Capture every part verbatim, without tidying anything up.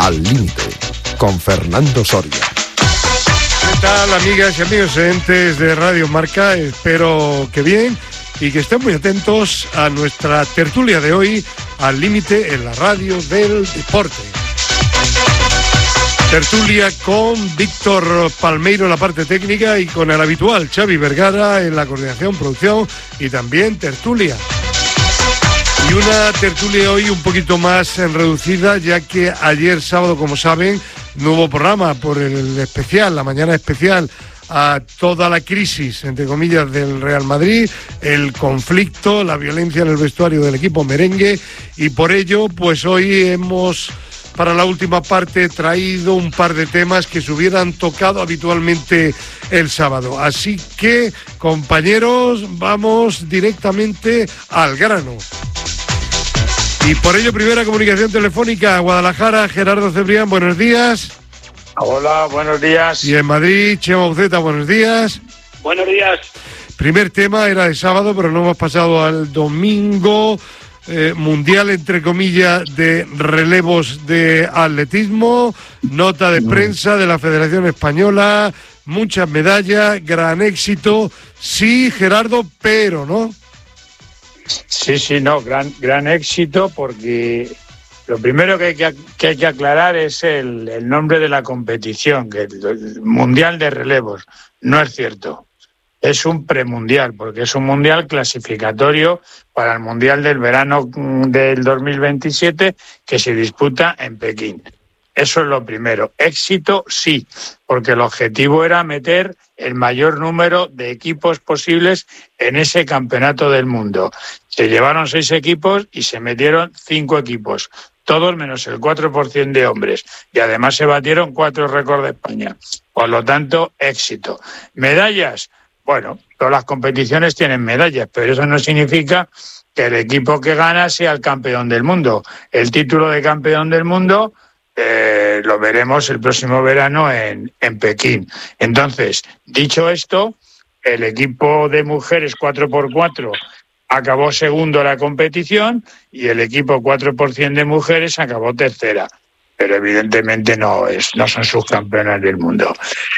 Al Límite, con Fernando Soria. ¿Qué tal, amigas y amigos oyentes de Radio Marca? Espero que bien y que estén muy atentos a nuestra tertulia de hoy, Al Límite, en la radio del deporte. Tertulia con Víctor Palmeiro en la parte técnica y con el habitual Xavi Vergara en la coordinación, producción y también tertulia. Y una tertulia hoy un poquito más reducida, ya que ayer sábado, como saben, no hubo programa por el especial, la mañana especial a toda la crisis, entre comillas, del Real Madrid, el conflicto, la violencia en el vestuario del equipo merengue, y por ello, pues hoy hemos, para la última parte, traído un par de temas que se hubieran tocado habitualmente el sábado. Así que, compañeros, vamos directamente al grano. Y por ello, primera comunicación telefónica a Guadalajara. Gerardo Cebrián, buenos días. Hola, buenos días. Y en Madrid, Chema Uceta, buenos días. Buenos días. Primer tema era de sábado, pero no hemos pasado al domingo. Eh, mundial, entre comillas, de relevos de atletismo. Nota de prensa de la Federación Española. Muchas medallas, gran éxito. Sí, Gerardo, pero ¿no? Sí, sí, no, gran, gran éxito, porque lo primero que hay que, que, hay que aclarar es el, el nombre de la competición, que el, el Mundial de Relevos. No es cierto, es un premundial, porque es un mundial clasificatorio para el Mundial del verano del dos mil veintisiete que se disputa en Pekín. Eso es lo primero. Éxito, sí, porque el objetivo era meter el mayor número de equipos posibles en ese campeonato del mundo. Se llevaron seis equipos y se metieron cinco equipos, todos menos el cuatro por ciento de hombres. Y además se batieron cuatro récords de España. Por lo tanto, éxito. Medallas, bueno, todas las competiciones tienen medallas, pero eso no significa que el equipo que gana sea el campeón del mundo. El título de campeón del mundo Eh, lo veremos el próximo verano en, en Pekín. Entonces, dicho esto, el equipo de mujeres cuatro por cuatro acabó segundo la competición y el equipo cuatro por ciento de mujeres acabó tercera. Pero evidentemente no, es, no son subcampeonas del mundo.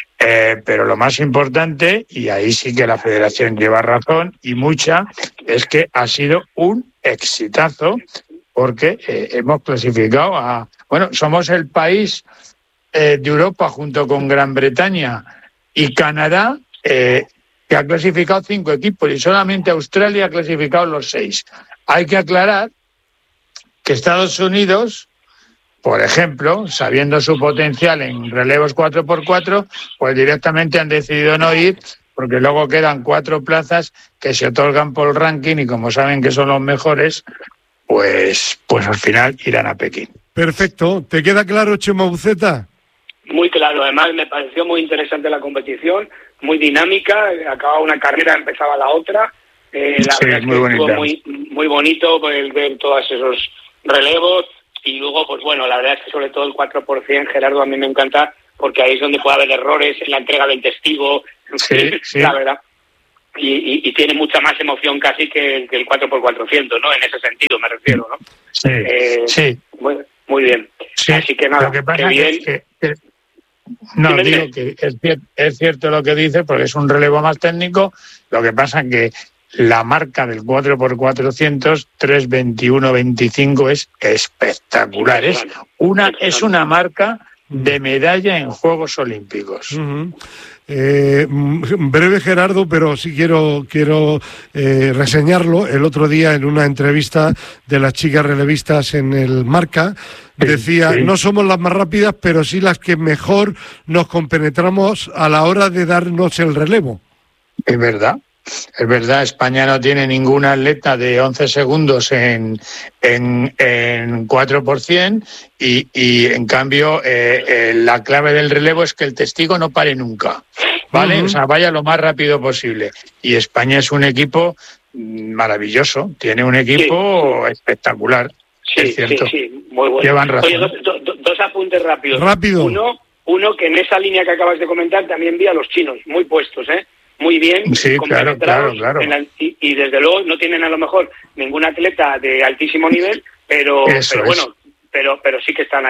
Eh, pero lo más importante, y ahí sí que la federación lleva razón, y mucha, es que ha sido un exitazo, porque eh, hemos clasificado a... Bueno, somos el país eh, de Europa, junto con Gran Bretaña y Canadá, eh, que ha clasificado cinco equipos, y solamente Australia ha clasificado los seis. Hay que aclarar que Estados Unidos, por ejemplo, sabiendo su potencial en relevos cuatro por cuatro, pues directamente han decidido no ir, porque luego quedan cuatro plazas que se otorgan por ranking, y como saben que son los mejores, pues, pues al final irán a Pekín. Perfecto. ¿Te queda claro, Chema Uceta? Muy claro. Además, me pareció muy interesante la competición, muy dinámica. Acababa una carrera, empezaba la otra. Eh, la sí, verdad es muy que bonita. estuvo muy, muy bonito el ver todos esos relevos. Y luego, pues bueno, la verdad es que sobre todo el cuatro por ciento, Gerardo, a mí me encanta, porque ahí es donde puede haber errores en la entrega del testigo. Sí, sí. La verdad. Y, y, y tiene mucha más emoción casi que, que el cuatro por cuatrocientos, ¿no? En ese sentido me refiero, ¿no? Sí, eh, sí. Muy, muy bien. Sí. Así que nada, lo que pasa qué bien. es que, que no, Dime, digo dime. que es, cier- es cierto lo que dice, porque es un relevo más técnico. Lo que pasa es que la marca del cuatro por cuatrocientos, tres veintiuno veinticinco, es espectacular. Es una, es una marca de medalla en Juegos Olímpicos. Uh-huh. Eh, breve, Gerardo, pero sí quiero quiero eh, reseñarlo. El otro día, en una entrevista de las chicas relevistas en el Marca, sí, decía, sí. no somos las más rápidas, pero sí las que mejor nos compenetramos a la hora de darnos el relevo. Es verdad. Es verdad, España no tiene ningún atleta de once segundos en, en, en cuatro por ciento y, y en cambio eh, eh, la clave del relevo es que el testigo no pare nunca, ¿vale? Uh-huh. O sea, vaya lo más rápido posible. Y España es un equipo maravilloso, tiene un equipo sí. espectacular. Sí, es cierto. sí, sí, muy bueno. Llevan razón. Oye, dos, dos, dos apuntes rápidos. Rápido. Uno, uno que en esa línea que acabas de comentar también vi a los chinos, muy puestos, ¿eh? Muy bien, sí, claro, claro, claro. La, y, y desde luego no tienen a lo mejor ningún atleta de altísimo nivel, pero, pero bueno, pero pero sí que están ahí.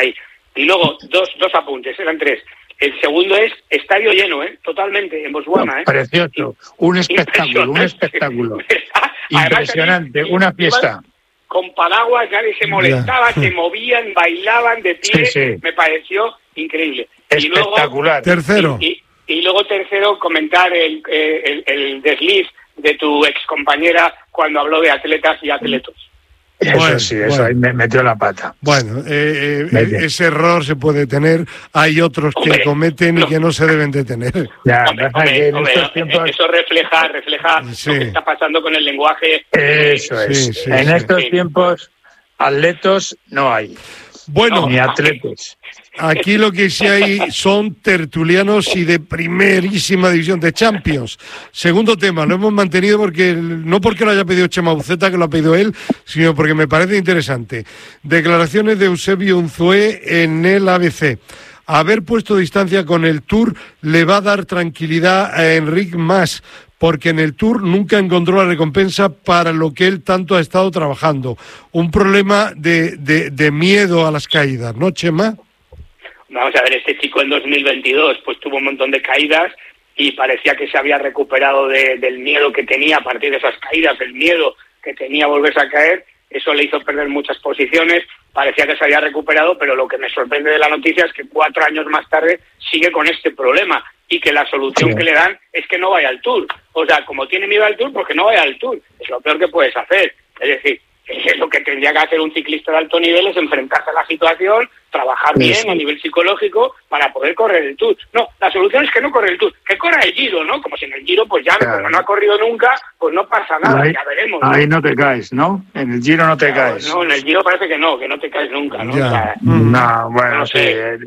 Y luego, dos, dos apuntes, eran tres. El segundo es estadio lleno, ¿eh? Totalmente, en Botswana, ¿eh? Precioso, un espectáculo, un espectáculo. Impresionante, una fiesta. Con paraguas, nadie se molestaba, se movían, bailaban de pie, sí, sí. Me pareció increíble. Espectacular. Y luego, tercero. Y, y, y luego tercero, comentar el, el, el desliz de tu excompañera cuando habló de atletas y atletos. Eso bueno, sí, eso bueno. ahí me metió la pata. Bueno, eh, eh, ese error se puede tener, hay otros que hombre, cometen no. y que no se deben de tener. Ya, hombre, hombre, que en hombre, estos tiempos... Eso refleja, refleja sí. lo que está pasando con el lenguaje. Eso es. Sí, sí, en sí. estos sí. tiempos, atletos no hay. Bueno, ni atletas. Aquí lo que sí hay son tertulianos y de primerísima división, de Champions. Segundo tema, lo hemos mantenido porque no porque lo haya pedido Chema Buceta, que lo ha pedido él, sino porque me parece interesante. Declaraciones de Eusebio Unzué en el A B C. Haber puesto distancia con el Tour le va a dar tranquilidad a Enric Mas, porque en el Tour nunca encontró la recompensa para lo que él tanto ha estado trabajando. Un problema de, de, de miedo a las caídas, ¿no, Chema? Vamos a ver, este chico en dos mil veintidós pues tuvo un montón de caídas y parecía que se había recuperado de, del miedo que tenía a partir de esas caídas, el miedo que tenía a volverse a caer. Eso le hizo perder muchas posiciones, parecía que se había recuperado, pero lo que me sorprende de la noticia es que cuatro años más tarde sigue con este problema y que la solución sí. que le dan es que no vaya al Tour. O sea, como tiene miedo al Tour, pues que no vaya al Tour. Es lo peor que puedes hacer. Es decir, es lo que tendría que hacer un ciclista de alto nivel, es enfrentarse a la situación, trabajar bien sí. a nivel psicológico para poder correr el Tour. No, la solución es que no corre el Tour, que corra el Giro, ¿no? Como si en el Giro, pues ya, claro. como no ha corrido nunca, pues no pasa nada, ahí, ya veremos. ¿no? Ahí no te caes, ¿no? En el Giro no te claro, caes. No, en el Giro parece que no, que no te caes nunca, ¿no? O sea, no, bueno, no sé.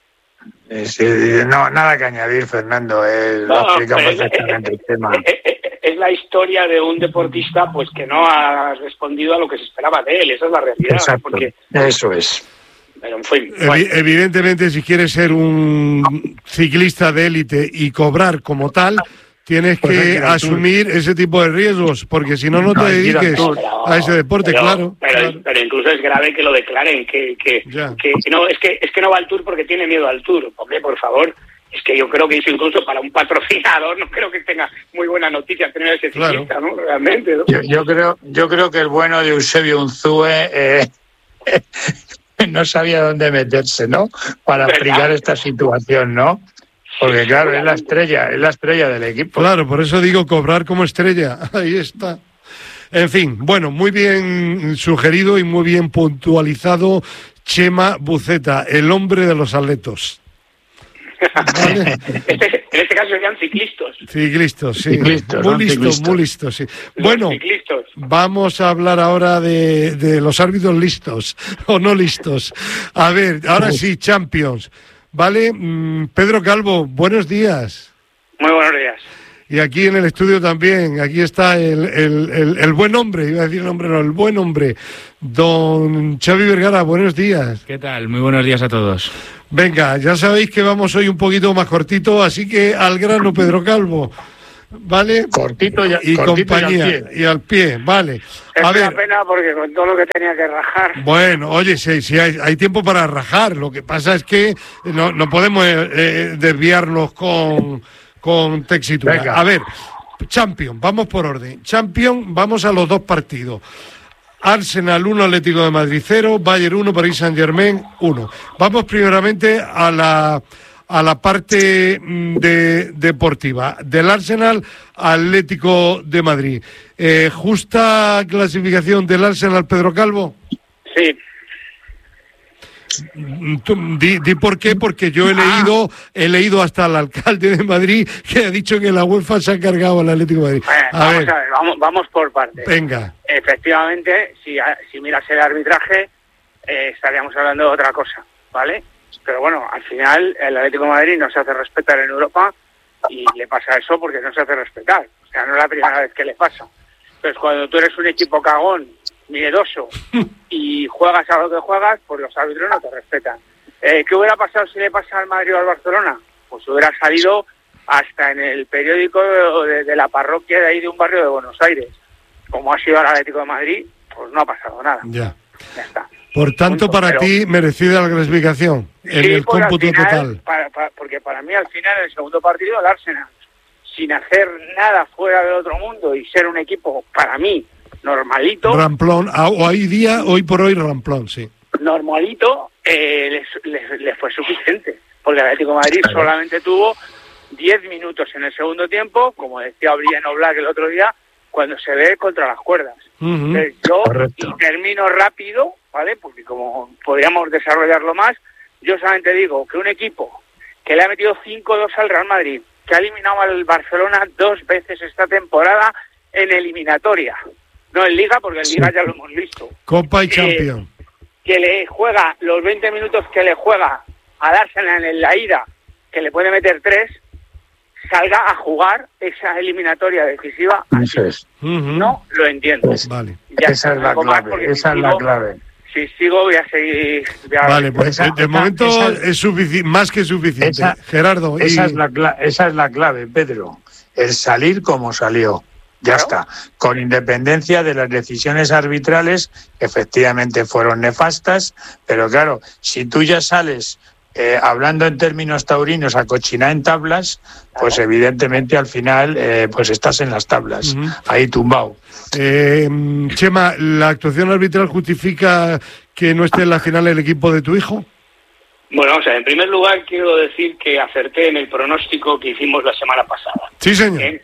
sí. Sí, no, nada que añadir, Fernando. Eh, no, lo explica perfectamente el tema. Es la historia de un deportista pues que no ha respondido a lo que se esperaba de él. Esa es la realidad. Exacto. Porque... Eso es. Pero en fin, Evi- bueno. Evidentemente, si quieres ser un ciclista de élite y cobrar como tal, tienes pues que asumir ese tipo de riesgos, porque si no, no te no, dediques pero, a ese deporte, pero, claro, pero, claro. Pero incluso es grave que lo declaren, que, que, que no, es que es que no va al Tour porque tiene miedo al Tour. Hombre, por favor. Es que yo creo que eso incluso para un patrocinador no creo que tenga muy buena noticia tener ese ciclista, claro. ¿no? Realmente, ¿no? Yo, yo creo yo creo que el bueno de Eusebio Unzué eh, no sabía dónde meterse, ¿no? Para ¿verdad? Explicar esta situación, ¿no? Porque claro, es la estrella, es la estrella del equipo. Claro, por eso digo cobrar como estrella. Ahí está. En fin, bueno, muy bien sugerido y muy bien puntualizado Chema Buceta, el hombre de los atletos. ¿Vale? Este, en este caso serían ciclistas. Ciclistas, sí. Ciclistas, muy listos, muy listos, sí. Bueno, ciclistas. Vamos a hablar ahora de, de los árbitros listos o no listos. A ver, ahora sí, Champions. ¿Vale? Mm, Pedro Calvo, buenos días. Muy buenos días. Y aquí en el estudio también, aquí está el, el, el, el buen hombre, iba a decir el nombre, no, el buen hombre, don Xavi Vergara, buenos días. ¿Qué tal? Muy buenos días a todos. Venga, ya sabéis que vamos hoy un poquito más cortito, así que al grano, Pedro Calvo, ¿vale? Cortito y, y cortito compañía, y al pie. Y al pie, vale. Es a una ver, pena porque con todo lo que tenía que rajar. Bueno, oye, sí, sí hay, hay tiempo para rajar, lo que pasa es que no, no podemos eh, desviarnos con... con textura. Venga. A ver, Champions, vamos por orden. Champions, vamos a los dos partidos. Arsenal uno, Atlético de Madrid cero, Bayern uno, Paris Saint-Germain uno. Vamos primeramente a la a la parte de, deportiva. Del Arsenal, Atlético de Madrid. Eh, ¿Justa clasificación del Arsenal, Pedro Calvo? Sí. Tú, di, di por qué, porque yo he leído he leído hasta al alcalde de Madrid que ha dicho que la UEFA se ha cargado al Atlético de Madrid. Bueno, a vamos ver. a ver, vamos, vamos por partes. Venga. Efectivamente, si, si miras el arbitraje, eh, estaríamos hablando de otra cosa, ¿vale? Pero bueno, al final el Atlético de Madrid no se hace respetar en Europa y le pasa eso porque no se hace respetar. O sea, no es la primera vez que le pasa. Entonces, cuando tú eres un equipo cagón, miedoso y juegas a lo que juegas, pues los árbitros no te respetan. Eh, ¿Qué hubiera pasado si le pasa al Madrid o al Barcelona? Pues hubiera salido hasta en el periódico de, de la parroquia de ahí de un barrio de Buenos Aires. Como ha sido el Atlético de Madrid, pues no ha pasado nada. Ya. Ya está. Por tanto, punto, para pero... ti, merecida la clasificación en sí, el cómputo final, total. Para, para, porque para mí, al final, en el segundo partido, el Arsenal, sin hacer nada fuera del otro mundo y ser un equipo, para mí, normalito. Ramplón, o hay día, hoy por hoy, Ramplón, sí. Normalito, eh, les, les, les fue suficiente. Porque el Atlético de Madrid claro. solamente tuvo diez minutos en el segundo tiempo, como decía Brian Oblak el otro día, cuando se ve contra las cuerdas. Uh-huh. Entonces, yo, Correcto. y termino rápido, ¿vale? Porque como podríamos desarrollarlo más, yo solamente digo que un equipo que le ha metido cinco dos al Real Madrid, que ha eliminado al Barcelona dos veces esta temporada en eliminatoria, no en Liga, porque en Liga sí. ya lo hemos visto. Copa y que, Champions. Que le juega los veinte minutos que le juega a dársela en la ida, que le puede meter tres, salga a jugar esa eliminatoria decisiva. Eso es. Uh-huh. No lo entiendo. Pues, vale. Ya esa es la clave. Esa es sigo, la clave. Si sigo, voy a seguir. Voy a vale, pues esa, de, de esa, momento esa, es sufici- más que suficiente. Esa, Gerardo. Y... Esa, es la, esa es la clave, Pedro. El salir como salió. Ya ¿Claro? está. Con independencia de las decisiones arbitrales, que efectivamente fueron nefastas, pero claro, si tú ya sales. Eh, hablando en términos taurinos, a cochinar en tablas, pues evidentemente al final eh, pues estás en las tablas, uh-huh. ahí tumbado. Eh, Chema, ¿la actuación arbitral justifica que no esté en la final el equipo de tu hijo? Bueno, o sea, en primer lugar quiero decir que acerté en el pronóstico que hicimos la semana pasada. Sí, señor. Bien,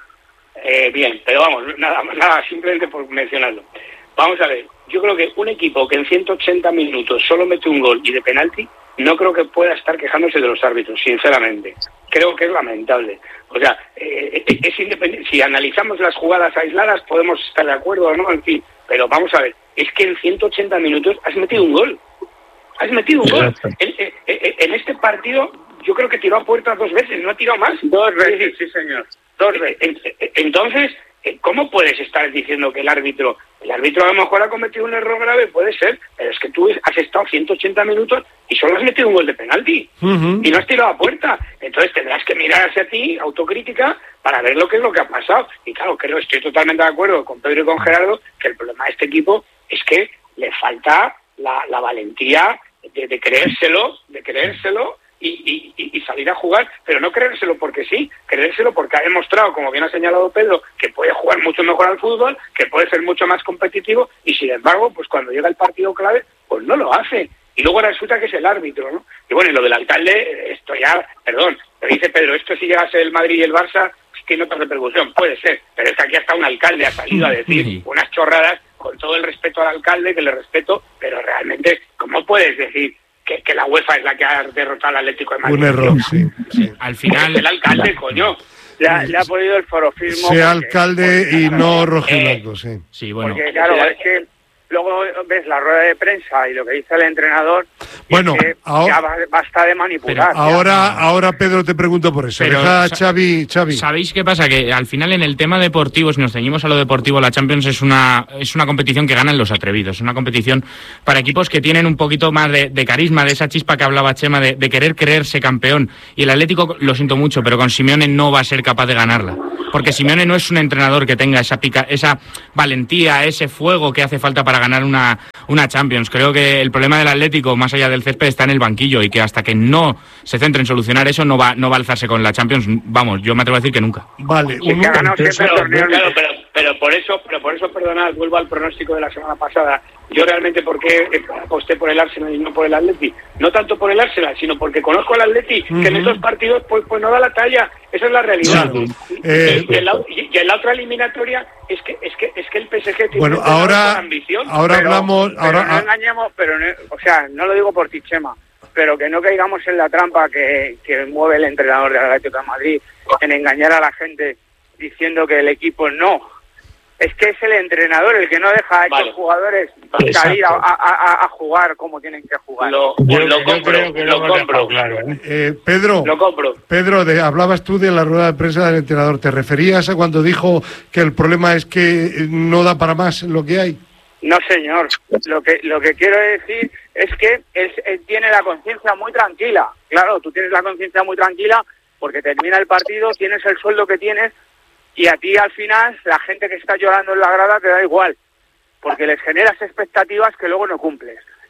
eh, bien pero vamos, nada, nada, simplemente por mencionarlo. Vamos a ver, yo creo que un equipo que en ciento ochenta minutos solo mete un gol y de penalti, no creo que pueda estar quejándose de los árbitros, sinceramente. Creo que es lamentable. O sea, eh, es independiente. Si analizamos las jugadas aisladas, podemos estar de acuerdo o no, en fin. Pero vamos a ver, es que en ciento ochenta minutos has metido un gol. Has metido un gol. En, en, en este partido, yo creo que tiró a puerta dos veces, no ha tirado más. Dos veces, sí, señor. Dos veces. Entonces, ¿cómo puedes estar diciendo que el árbitro... El árbitro a lo mejor ha cometido un error grave, puede ser, pero es que tú has estado ciento ochenta minutos y solo has metido un gol de penalti. Uh-huh. Y no has tirado a puerta. Entonces tendrás que mirar hacia ti, autocrítica, para ver lo que es lo que ha pasado. Y claro, creo, estoy totalmente de acuerdo con Pedro y con Gerardo, que el problema de este equipo es que le falta la, la valentía de, de creérselo, de creérselo, Y, y, y salir a jugar, pero no creérselo porque sí, creérselo porque ha demostrado, como bien ha señalado Pedro, que puede jugar mucho mejor al fútbol, que puede ser mucho más competitivo, y sin embargo, pues cuando llega el partido clave, pues no lo hace. Y luego resulta que es el árbitro, ¿no? Y bueno, y lo del alcalde, esto ya, perdón, lo dice Pedro, esto si llegase el Madrid y el Barça, tiene otra repercusión, puede ser, pero es que aquí hasta un alcalde ha salido a decir unas chorradas, con todo el respeto al alcalde, que le respeto, pero realmente, ¿cómo puedes decir Que, que la UEFA es la que ha derrotado al Atlético de Madrid? Un error, sí, sí. Al final... El alcalde, coño. Le ha, le ha podido el forofismo. Sea alcalde y no rojiblanco, eh, sí. Sí, bueno. Porque claro, es que luego ves la rueda de prensa y lo que dice el entrenador. Bueno, que ahora, ya basta de manipular. Pero ahora, ahora Pedro te pregunto por eso. Pero, Deja Xavi, Xavi. ¿Sabéis qué pasa? Que al final en el tema deportivo, si nos ceñimos a lo deportivo, la Champions es una es una competición que ganan los atrevidos, es una competición para equipos que tienen un poquito más de, de carisma, de esa chispa que hablaba Chema, de, de querer creerse campeón. Y el Atlético, lo siento mucho, pero con Simeone no va a ser capaz de ganarla. Porque Simeone no es un entrenador que tenga esa pica, esa valentía, ese fuego que hace falta para ganar una, una Champions. Creo que el problema del Atlético, más allá del césped, está en el banquillo, y que hasta que no se centre en solucionar eso, no va no va a alzarse con la Champions. Vamos, yo me atrevo a decir que nunca. Vale, un que ha ganado siempre el torneo. Claro, pero, pero por eso, pero por eso, perdonad, vuelvo al pronóstico de la semana pasada. Yo realmente, ¿por qué aposté por el Arsenal y no por el Atleti? No tanto por el Arsenal, sino porque conozco al Atleti, uh-huh. que en estos partidos pues, pues no da la talla. Esa es la realidad. Claro. Y, Eh, y, en la, y en la otra eliminatoria es que es que es que el P S G tiene bueno, ahora, ambición. ahora pero, hablamos, pero ahora no engañemos, pero no, o sea, no lo digo por ti, Chema, pero que no caigamos en la trampa que, que mueve el entrenador del Atlético de Madrid en engañar a la gente diciendo que el equipo no. Es que es el entrenador el que no deja a vale. estos jugadores salir a, a, a jugar como tienen que jugar. Lo, yo, lo yo compro, creo que lo lo compro. Claro, ¿eh? Eh, Pedro, lo compro. Pedro de, hablabas tú de la rueda de prensa del entrenador. ¿Te referías a cuando dijo que el problema es que no da para más lo que hay? No, señor. Lo que lo que quiero decir es que él, él tiene la conciencia muy tranquila. Claro, tú tienes la conciencia muy tranquila porque termina el partido, tienes el sueldo que tienes, y a ti al final la gente que está llorando en la grada te da igual, porque les generas expectativas que luego no cumples.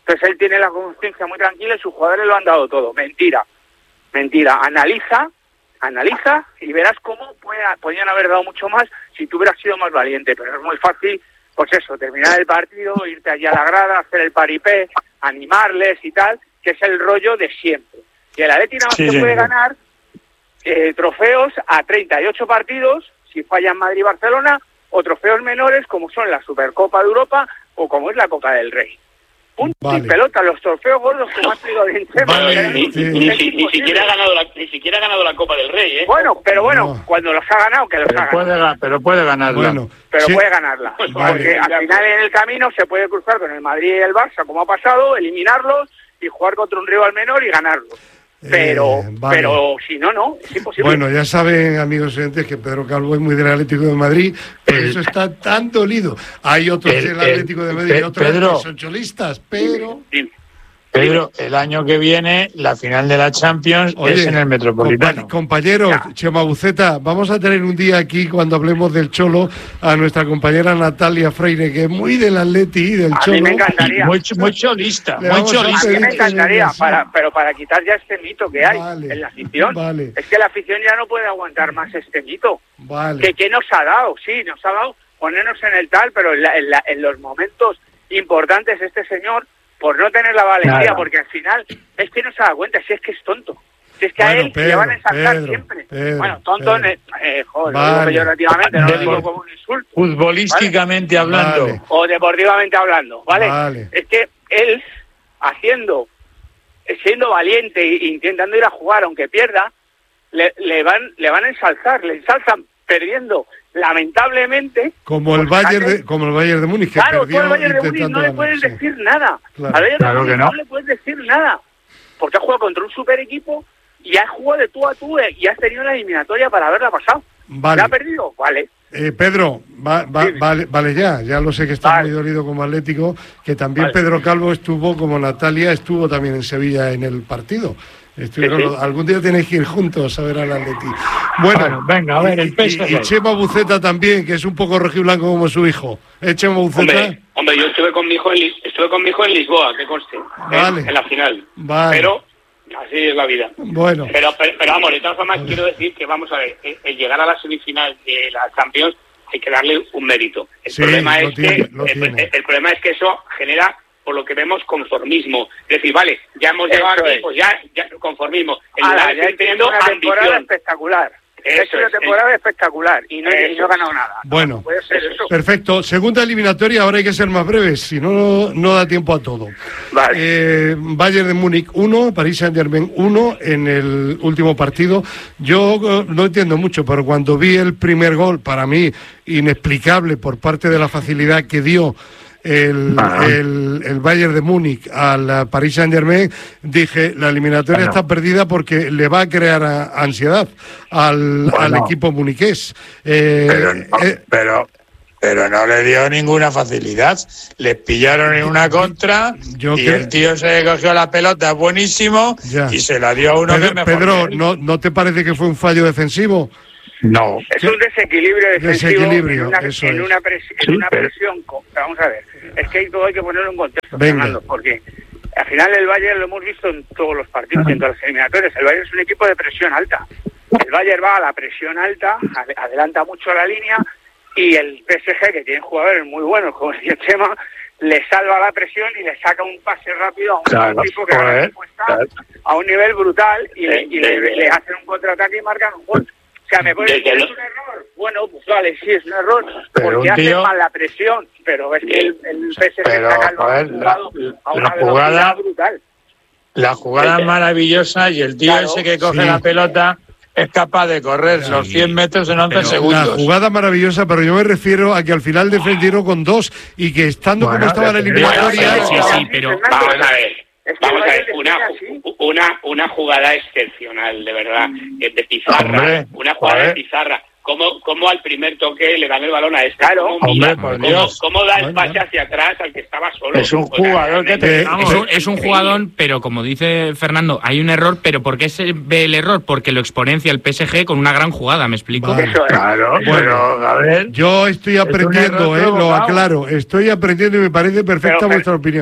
Entonces él tiene la conciencia muy tranquila y sus jugadores lo han dado todo. Mentira, mentira. Analiza, analiza y verás cómo puede, podían haber dado mucho más si tú hubieras sido más valiente. Pero es muy fácil, pues eso, terminar el partido, irte allí a la grada, hacer el paripé, animarles y tal, que es el rollo de siempre. Y el Atleti nada más sí, que sí, puede sí. ganar eh, trofeos a treinta y ocho partidos, si fallan Madrid y Barcelona, o trofeos menores como son la Supercopa de Europa o como es la Copa del Rey. Punto vale. y pelota, los trofeos gordos que me ha traído bien vale, ni, sí. ni, ni, ni, siquiera ha ganado la, ni siquiera ha ganado la Copa del Rey, ¿eh? Bueno, pero bueno, no. cuando los ha ganado, que los pero ha puede, ganado. Pero puede ganarla. Bueno, pero sí. puede ganarla. Pues vale. Porque al final en el camino se puede cruzar con el Madrid y el Barça, como ha pasado, eliminarlos y jugar contra un rival menor y ganarlos. Pero, eh, vale. pero si no, no, es imposible. Bueno, ya saben, amigos oyentes, que Pedro Calvo es muy del Atlético de Madrid, por eso está tan dolido. Hay otros el, del Atlético de Madrid y otros Pedro, que son cholistas, pero... Pedro, el año que viene, la final de la Champions Oye, es en el Metropolitano. Compa- compañeros, ya. Chema Buceta, vamos a tener un día aquí, cuando hablemos del Cholo, a nuestra compañera Natalia Freire, que es muy del Atleti y del a Cholo. A mí me encantaría. Muy, muy cholista, Le muy cholista. A mí me encantaría, para, pero para quitar ya este mito que hay vale, en la afición. Vale. Es que la afición ya no puede aguantar más este mito. Vale. Que, que nos ha dado, sí, nos ha dado ponernos en el tal, pero en, la, en, la, en los momentos importantes este señor... por no tener la valentía, Nada. porque al final es que no se da cuenta, si es que es tonto. Si es que bueno, a él Pedro, le van a ensalzar Pedro, siempre. Pedro, bueno, tonto, Pedro. Eh, joder, vale. lo digo peyorativamente, no lo digo como un insulto. Futbolísticamente ¿vale? hablando. Vale. O deportivamente hablando, ¿vale? vale? Es que él, haciendo, siendo valiente e intentando ir a jugar, aunque pierda, le, le, van, le van a ensalzar, le ensalzan perdiendo. Lamentablemente, como el Bayern de, como el Bayern de Múnich, que claro, perdió tú al Bayern de Múnich no le puedes sí. decir nada. Claro. Al Bayern claro de Múnich no. no le puedes decir nada, porque ha jugado contra un super equipo y ha jugado de tú a tú y has tenido la eliminatoria para haberla pasado. Vale. ¿La ha perdido? Vale. Eh, Pedro, va, va, sí. vale, vale ya, ya lo sé que estás vale. muy dolido como Atlético, que también vale. Pedro Calvo estuvo, como Natalia, estuvo también en Sevilla en el partido. Estuvieron, sí, sí. Algún día tenéis que ir juntos a ver al Atleti. Bueno, bueno, venga, a ver, el P S G. Y, y Chema Buceta también, que es un poco rojiblanco como su hijo. ¿Eh, Chema Buceta? Hombre, hombre, yo estuve con mi hijo en, estuve con mi hijo en Lisboa, que conste, vale. en, en la final. Vale. Pero así es la vida. Bueno. Pero, pero, pero vamos, de todas formas vale. quiero decir que vamos a ver, el, el llegar a la semifinal de la Champions hay que darle un mérito. El sí, problema es tiene, que el, el, el problema es que eso genera, por lo que vemos, conformismo. Es decir, vale, ya hemos eso llegado aquí, pues ya, ya conformismo. El Ahora, ya teniendo una ambición. temporada espectacular. Eso es una es, temporada es. espectacular y no, y no ha ganado nada. Bueno, no puede ser eso. Perfecto. Segunda eliminatoria, ahora hay que ser más breves, si no, no da tiempo a todo. Vale. Eh, Bayern de Múnich uno, Paris Saint-Germain uno en el último partido. Yo uh, no entiendo mucho, pero cuando vi el primer gol, para mí inexplicable por parte de la facilidad que dio El, ah. el, el Bayern de Múnich al Paris Saint-Germain, dije, la eliminatoria ah, no. está perdida porque le va a crear a, ansiedad al, bueno. al equipo muniqués. Eh, pero, no, eh, pero, pero no le dio ninguna facilidad. Les pillaron en una contra yo y que... el tío se cogió la pelota buenísimo ya. y se la dio a uno Pedro, que mejor Pedro, que ¿no, ¿no te parece que fue un fallo defensivo? No. Es un desequilibrio defensivo desequilibrio, en una, eso en es. una, presi en sí, una pero... presión. Vamos a ver, es que todo hay que ponerlo en contexto, Venga. Fernando, porque al final el Bayern lo hemos visto en todos los partidos, en todas las eliminatorias. El Bayern es un equipo de presión alta. El Bayern va a la presión alta, adelanta mucho la línea y el P S G, que tiene jugadores muy buenos, como decía Chema, le salva la presión y le saca un pase rápido a un claro, equipo que ahora respuesta claro. a un nivel brutal y, le, y le, le hacen un contraataque y marcan un gol. O sea, ¿me puedes decir que es un error? Bueno, pues vale, sí, es un error, pero porque hace tío... mal la presión, pero es que el, el P S G pero, saca el joder, la, a una la jugada brutal. La jugada es maravillosa y el tío claro, ese que coge sí. la pelota es capaz de correr sí. los cien metros en once segundos. La jugada maravillosa, pero yo me refiero a que al final defendieron con dos y que estando bueno, como estaba la eliminatoria... Sí, sí, sí, pero vamos a ver. Es que Vamos a ver, una, una, una jugada excepcional, de verdad, de Pizarra, hombre, una jugada joder. de Pizarra. ¿Cómo, ¿Cómo al primer toque le dan el balón a este? Claro, ¿Cómo, hombre, mira, por cómo, Dios. ¿Cómo da el bueno. pase hacia atrás al que estaba solo? Es un jugador que te... Es un, es un jugador, pero como dice Fernando, hay un error, pero ¿por qué se ve el error? Porque lo exponencia el P S G con una gran jugada, ¿me explico? Vale. Eso es. Claro, bueno, pero a ver... Yo estoy aprendiendo, eh, lo aclaro, estoy aprendiendo y me parece perfecta pero, vuestra opinión.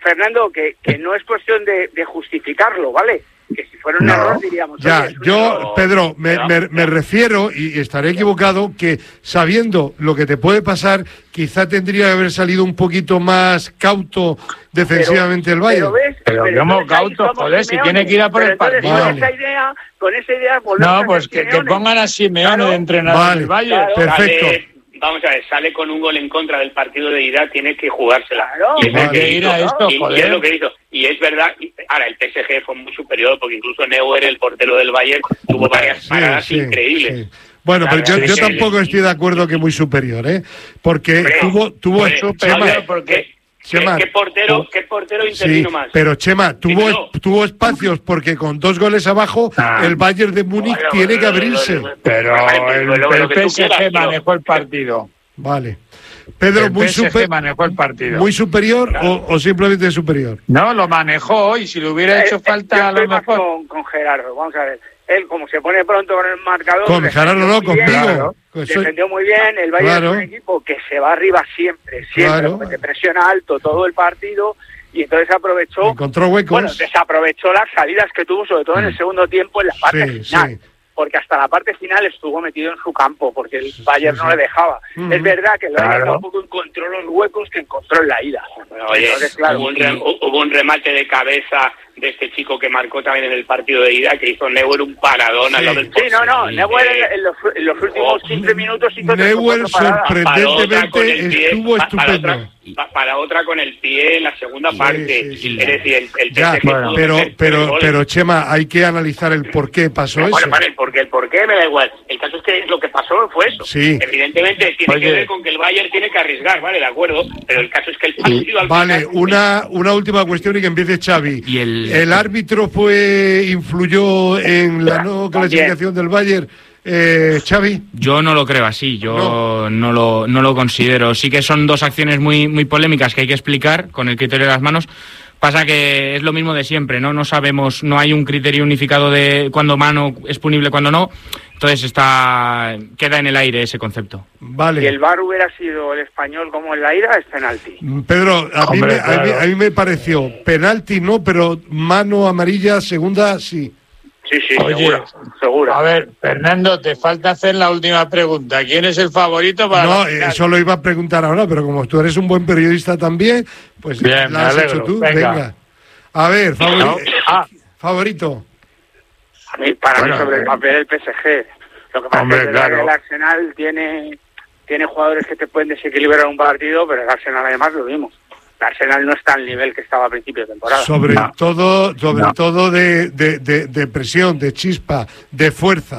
Fernando, que, que no es cuestión de, de justificarlo, ¿vale? Que si fuera un No. error diríamos... Ya, oye, es un yo, error. Pedro, me, No, me- no. me refiero, y estaré equivocado, que sabiendo lo que te puede pasar, quizá tendría que haber salido un poquito más cauto defensivamente el Bayern. Pero ves, Pero pero ¿cómo entonces ahí cauto? somos Joder, si Simeone. tiene que ir a por Pero el entonces, partido. Con Vale. esa idea, con esa idea volvemos No, a pues ser que, que Simeone. pongan a Simeone Claro. de entrenador Vale. del Bayern. Claro. Perfecto. Sale- vamos a ver, sale con un gol en contra del partido de ida, tiene que jugársela. Claro. Y es Tiene lo que ir a hizo. esto, Y- y, joder. es lo que hizo. Y es verdad, y- ahora el P S G fue muy superior, porque incluso Neuer, el portero del Bayern, tuvo varias Sí, paradas sí, increíbles. sí. Bueno, Claro, pero yo, sí, yo sí, tampoco sí. estoy de acuerdo que muy superior, ¿eh? Porque Hombre, tuvo, tuvo, hombre, Chema, Javier, porque- Chema, ¿Qué, qué portero, ¿Qué portero sí, intervino más? pero Chema, tuvo, Primero. tuvo espacios porque con dos goles abajo Ah. el Bayern de Múnich Bueno, tiene que bueno, abrirse. bueno, Pero Vale, el, lo- lo el que tú P S G quieras, pero- manejó el partido. Vale. Pedro, El muy, P S G super- manejó el partido. muy superior o, o simplemente superior. No, lo manejó y si le hubiera hecho Eh, eh, falta yo a lo estoy más mejor. Con, con Gerardo, vamos a ver. Él, como se pone pronto con el marcador... Con defendió Gerardo no, muy bien, conmigo. claro. Que soy- Defendió muy bien, el Bayern Claro. es un equipo que se va arriba siempre, siempre, Claro. porque te presiona alto todo el partido y entonces aprovechó, Encontró huecos. bueno, desaprovechó las salidas que tuvo, sobre todo en el segundo tiempo, en la parte Sí, final. sí. Porque hasta la parte final estuvo metido en su campo, porque el Bayern sí, no sí. le dejaba. Ujú. Es verdad que el Bayern Claro. tampoco encontró los huecos que encontró en la ida. Bueno, oye, Entonces, claro, hubo, un re- hubo un remate de cabeza de este chico que marcó también en el partido de ida, que hizo Neuer un paradón al Sí. lado del Sí, no, no, poste. Neuer Eh, en, en los, en los últimos Oh, quince minutos hizo tres o Neuer cuatro paradas. para otra con sorprendentemente el pie, estuvo pa- para estupendo. otra, pa- para otra con el pie en la segunda Sí, parte. sí, sí. Es decir, el, el Ya, P S G bueno, pudo pero, meter tres pero, goles. pero Chema, hay que analizar el por qué pasó Bueno, eso. vale, porque el por qué me da igual. El caso es que lo que pasó fue eso. Sí. Evidentemente tiene Oye. que ver con que el Bayern tiene que arriesgar, vale, de acuerdo, pero el caso es que el partido al Vale, final... una, una última cuestión y que empiece Xavi. Y el- árbitro fue influyó en la no clasificación del Bayern, eh, Xavi. Yo no lo creo así, yo no, lo, no lo considero. Sí que son dos acciones muy, muy polémicas que hay que explicar con el criterio de las manos. Pasa que es lo mismo de siempre, ¿no? No sabemos, no hay un criterio unificado de cuándo mano es punible, cuándo no. Entonces está queda en el aire ese concepto. Vale. Si el V A R hubiera sido el español como en la ida, es penalti. Pedro, a mí, Hombre, me, a, mí, claro. a mí me pareció penalti no, pero mano amarilla, segunda sí. Sí, sí, Oye, seguro, seguro. A ver, Fernando, te falta hacer la última pregunta. ¿Quién es el favorito para No, la final? eso lo iba a preguntar ahora, pero como tú eres un buen periodista también, pues Bien, la me has alegro. hecho tú. Venga. Venga. A ver, favori- No. Ah. favorito. A mí, para Bueno, mí sobre el eh. papel el P S G. Lo que pasa Hombre, es que claro. el Arsenal tiene, tiene jugadores que te pueden desequilibrar un partido, pero el Arsenal además lo vimos. El Arsenal no está al nivel que estaba a principio de temporada. Sobre No. todo, sobre No. todo de, de, de, de presión, de chispa, de fuerza.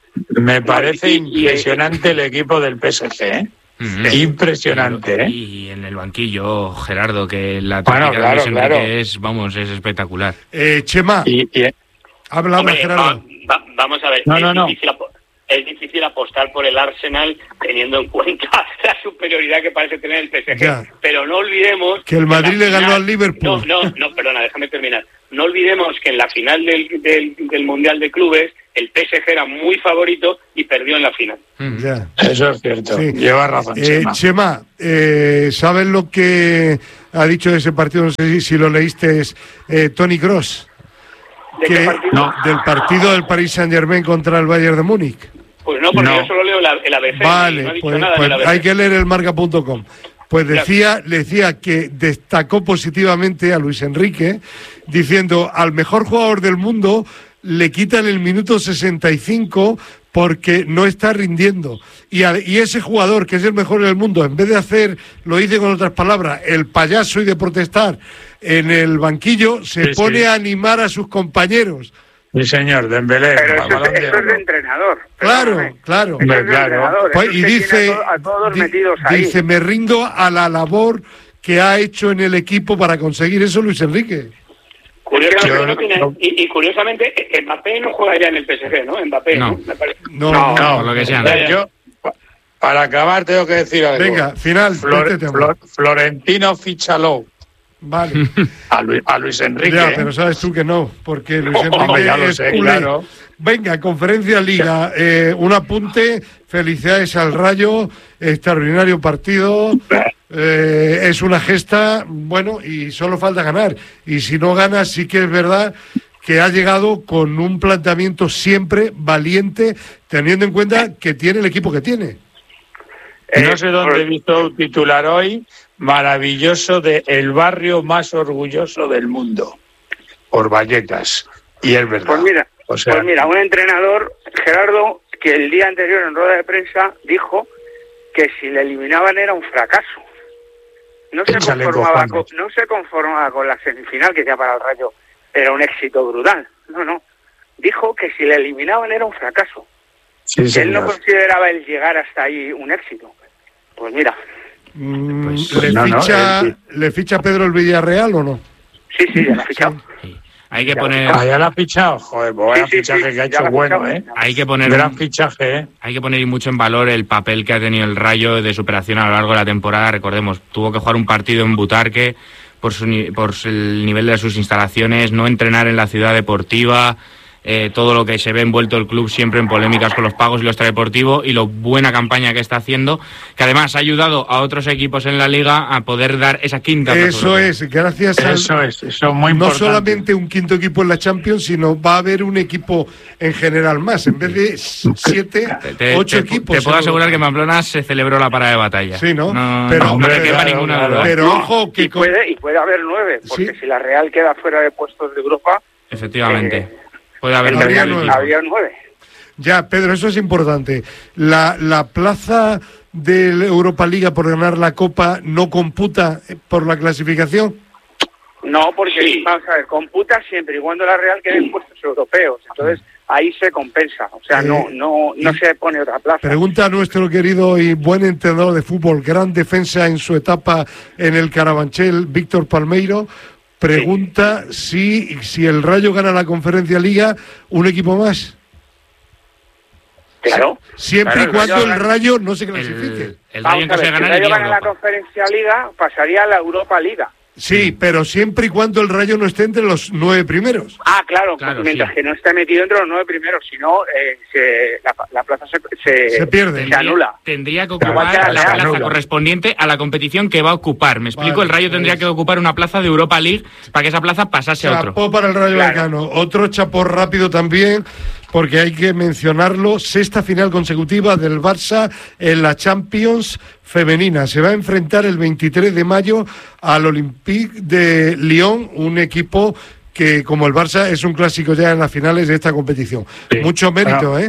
Me parece y- y- impresionante el equipo del P S G, ¿eh? Ujú. Impresionante, ¿eh? Y en el banquillo, Gerardo, que la Bueno, táctica claro, de Luis Enrique claro. es, vamos, es espectacular. Eh, Chema, Y, y- habla, habla, Hombre, Gerardo. va- va- vamos a ver, No, es, no, no. Difícil apo- es difícil apostar por el Arsenal teniendo en cuenta la superioridad que parece tener el P S G. Ya. Pero no olvidemos... Que el Madrid en la le ganó final- al Liverpool. No, no, no, perdona, déjame terminar. No olvidemos que en la final del, del, del Mundial de Clubes el P S G era muy favorito y perdió en la final. Ujú. Ya. eso es cierto. Sí. Lleva razón, Eh, Chema. Chema, eh, ¿sabes lo que ha dicho de ese partido? No sé si, si lo leíste, es eh, Toni Kroos. ¿De qué partido? No, del partido del Paris Saint-Germain contra el Bayern de Múnich. Pues no, porque No. yo solo leo la- el A B C y no ha Vale, dicho pues, nada pues del A B C. hay que leer el marca punto com. Pues decía, le decía que destacó positivamente a Luis Enrique, diciendo al mejor jugador del mundo le quitan el minuto sesenta y cinco porque no está rindiendo. Y, a- y ese jugador, que es el mejor del mundo, en vez de hacer, lo dice con otras palabras, el payaso y de protestar en el banquillo, se Sí, pone sí. a animar a sus compañeros. Sí, señor, Dembélé. Pero eso, balón es- de eso es de oro. entrenador. Claro, perdóname. claro. Eso es de Claro. entrenador, Pues, eso y es que dice, tiene a, to- a todos di- metidos ahí. dice, me rindo a la labor que ha hecho en el equipo para conseguir eso Luis Enrique. Curiosamente, Yo- no tiene- yo- y, y curiosamente, eh, Mbappé no juega ya en el P S G, ¿no? Mbappé, ¿no? No. Me parece. No, No, no. por lo que sea. a ver, yo, pa- para acabar, tengo que decir algo. Venga, final, Flor- este tema. Flor- Florentino Fichaló Vale. a, Luis, a Luis Enrique. Ya, ¿eh? pero sabes tú que no, porque Luis Hombre, Enrique ya lo es sé, culé. claro. Venga, Conferencia Liga, eh, un apunte, felicidades al Rayo, extraordinario partido, eh, es una gesta, bueno, y solo falta ganar. Y si no gana, sí que es verdad que ha llegado con un planteamiento siempre valiente, teniendo en cuenta que tiene el equipo que tiene. Eh, no sé dónde he visto un titular hoy maravilloso de el barrio más orgulloso del mundo, por Vallecas. Y es verdad. Pues mira, o sea, pues mira, un entrenador, Gerardo, que el día anterior en rueda de prensa dijo que si le eliminaban era un fracaso. No se conformaba con, no se conformaba con la semifinal, que ya para el Rayo era un éxito brutal. No, no. Dijo que si le eliminaban era un fracaso. Sí, que señor. él no consideraba el llegar hasta ahí un éxito. Pues mira. Mm, Pues, ¿le, no, ficha, no, eh, ¿Le ficha Pedro el Villarreal o no? Sí, sí, ya lo ha fichado. Sí. Hay que Ya, poner... Ah, ya la ha fichado. Joder, pues vaya Sí, sí, fichaje sí, que ha ya hecho la ha bueno, fichado. ¿eh? Hay que poner... Gran un- fichaje, ¿eh? Hay que poner mucho en valor el papel que ha tenido el Rayo de superación a lo largo de la temporada. Recordemos, tuvo que jugar un partido en Butarque por, su, ni- por el nivel de sus instalaciones, no entrenar en la ciudad deportiva, eh, todo lo que se ve envuelto el club siempre en polémicas con los pagos y lo extradeportivo, y lo buena campaña que está haciendo, que además ha ayudado a otros equipos en la Liga a poder dar esa quinta plaza Eso europea. es, gracias a... Eso es, eso es muy no importante. solamente un quinto equipo en la Champions, sino va a haber un equipo en general más. En vez de siete, Te, te- ocho te- equipos. te puedo en asegurar que en Europa. Pamplona se celebró la parada de batalla. Sí, ¿no? No, Pero, no, hombre, no te quepa claro, ninguna claro. duda. Pero ojo que... Y con- puede, y puede haber nueve, porque Sí. si la Real queda fuera de puestos de Europa, Efectivamente. Eh, Puede haber habría nueve nueve. equipos. había nueve. Ya, Pedro, eso es importante. La, la plaza de la Europa Liga por ganar la Copa no computa por la clasificación. No, porque Sí. vamos a ver, computa siempre y cuando la Real quede en puestos europeos. Entonces ahí se compensa. O sea, Eh, no no no se pone otra plaza. Pregunta a nuestro querido y buen entrenador de fútbol, gran defensa en su etapa en el Carabanchel, Víctor Palmeiro. Pregunta si, si el Rayo gana la Conferencia Liga, un equipo más. Claro. Siempre Claro, y cuando el el Rayo Rayo no se clasifique. El, el Vamos Rayo en a caso de ver, si ganar el Rayo iría a gana la Europa. Conferencia Liga, pasaría a la Europa Liga. Sí, pero siempre y cuando el Rayo no esté entre los nueve primeros. Ah, claro, Claro, mientras sí. que no esté metido entre los nueve primeros, si no, eh, se, la, la plaza se, se, Se pierde. se anula. Tendría que Igual ocupar que la la Real, plaza anula. correspondiente a la competición que va a ocupar. Me explico, Vale, el Rayo tendría pues. que ocupar una plaza de Europa League para que esa plaza pasase a otro. Chapó para el Rayo Claro. Vallecano. Otro chapó rápido también, porque hay que mencionarlo. Sexta final consecutiva del Barça en la Champions femenina. Se va a enfrentar el veintitrés de mayo al Olympique de Lyon, un equipo que, como el Barça, es un clásico ya en las finales de esta competición. Sí. Mucho mérito, Bueno. ¿eh?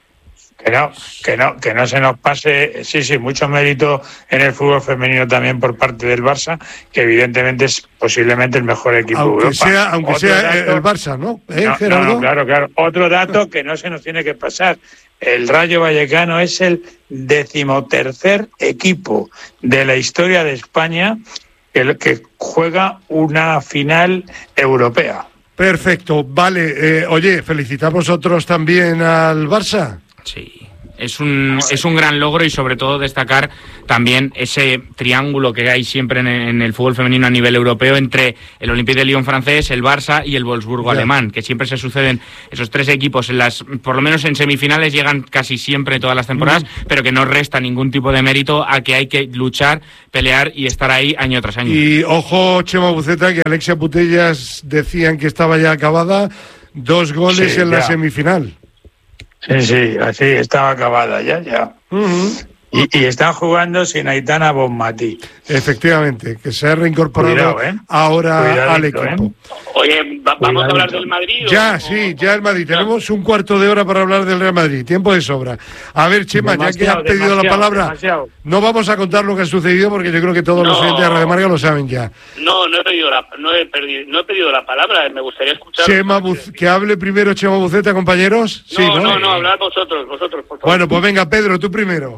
Que no, que no, que no se nos pase, sí, sí, mucho mérito en el fútbol femenino también por parte del Barça, que evidentemente es posiblemente el mejor equipo de Aunque Europa. sea, aunque Otro sea dato- el Barça, ¿no? ¿Eh, No, no, Gerardo? no, claro, claro. Otro dato que no se nos tiene que pasar. El Rayo Vallecano es el decimotercer equipo de la historia de España que, que juega una final europea. Perfecto, vale. Eh, oye, felicitamos otros también al Barça. Sí. Es un, es un gran logro y sobre todo destacar también ese triángulo que hay siempre en, en el fútbol femenino a nivel europeo entre el Olympique de Lyon francés, el Barça y el Wolfsburgo Ya. alemán, que siempre se suceden esos tres equipos en las, por lo menos en semifinales llegan casi siempre todas las temporadas, Mm. pero que no resta ningún tipo de mérito a que hay que luchar, pelear y estar ahí año tras año. Y ojo, Chema Buceta, que Alexia Putellas decían que estaba ya acabada. Dos goles Sí, en la ya. semifinal. Sí, sí, así estaba acabada ya, ya. Ujú. Y, y están jugando sin Aitana Bonmatí. Efectivamente, que se ha reincorporado Cuidado, ¿eh? ahora Cuidadito, al equipo. Oye, va- ¿vamos a hablar Cuidadito. del Madrid? o- Ya, o- sí, ya el Madrid. Tenemos un cuarto de hora para hablar del Real Madrid. Tiempo de sobra. A ver, Chema, ya que has Demasiado, pedido la demasiado, palabra, demasiado. no vamos a contar lo que ha sucedido porque yo creo que todos los No. oyentes de Radio Marca lo saben ya. No, no he pedido la, no he perdido, no he pedido la palabra. Me gustaría escuchar. Chema Buz- que hable primero Chema Buceta, compañeros. No, Sí, no, ¿no? no, hablad vosotros, vosotros, por favor. Bueno, pues venga, Pedro, tú primero.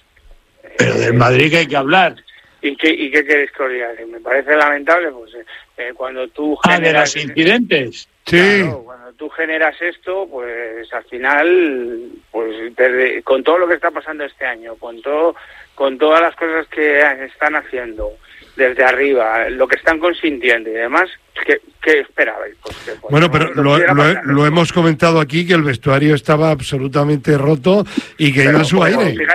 Pero del Madrid que hay que hablar. ¿Y qué, y qué queréis que os diga? Que me parece lamentable, pues eh, eh, cuando tú Ah, de generas... los incidentes. Sí. Claro, cuando tú generas esto, pues al final, pues desde- con todo lo que está pasando este año, con todo, con todas las cosas que están haciendo desde arriba, lo que están consintiendo y demás, ¿qué, qué esperabais? Pues que, pues, Bueno, no- pero no lo, pudiera lo- pasar. lo hemos comentado aquí, que el vestuario estaba absolutamente roto y que Pero, iba a su pues, aire. fíjate,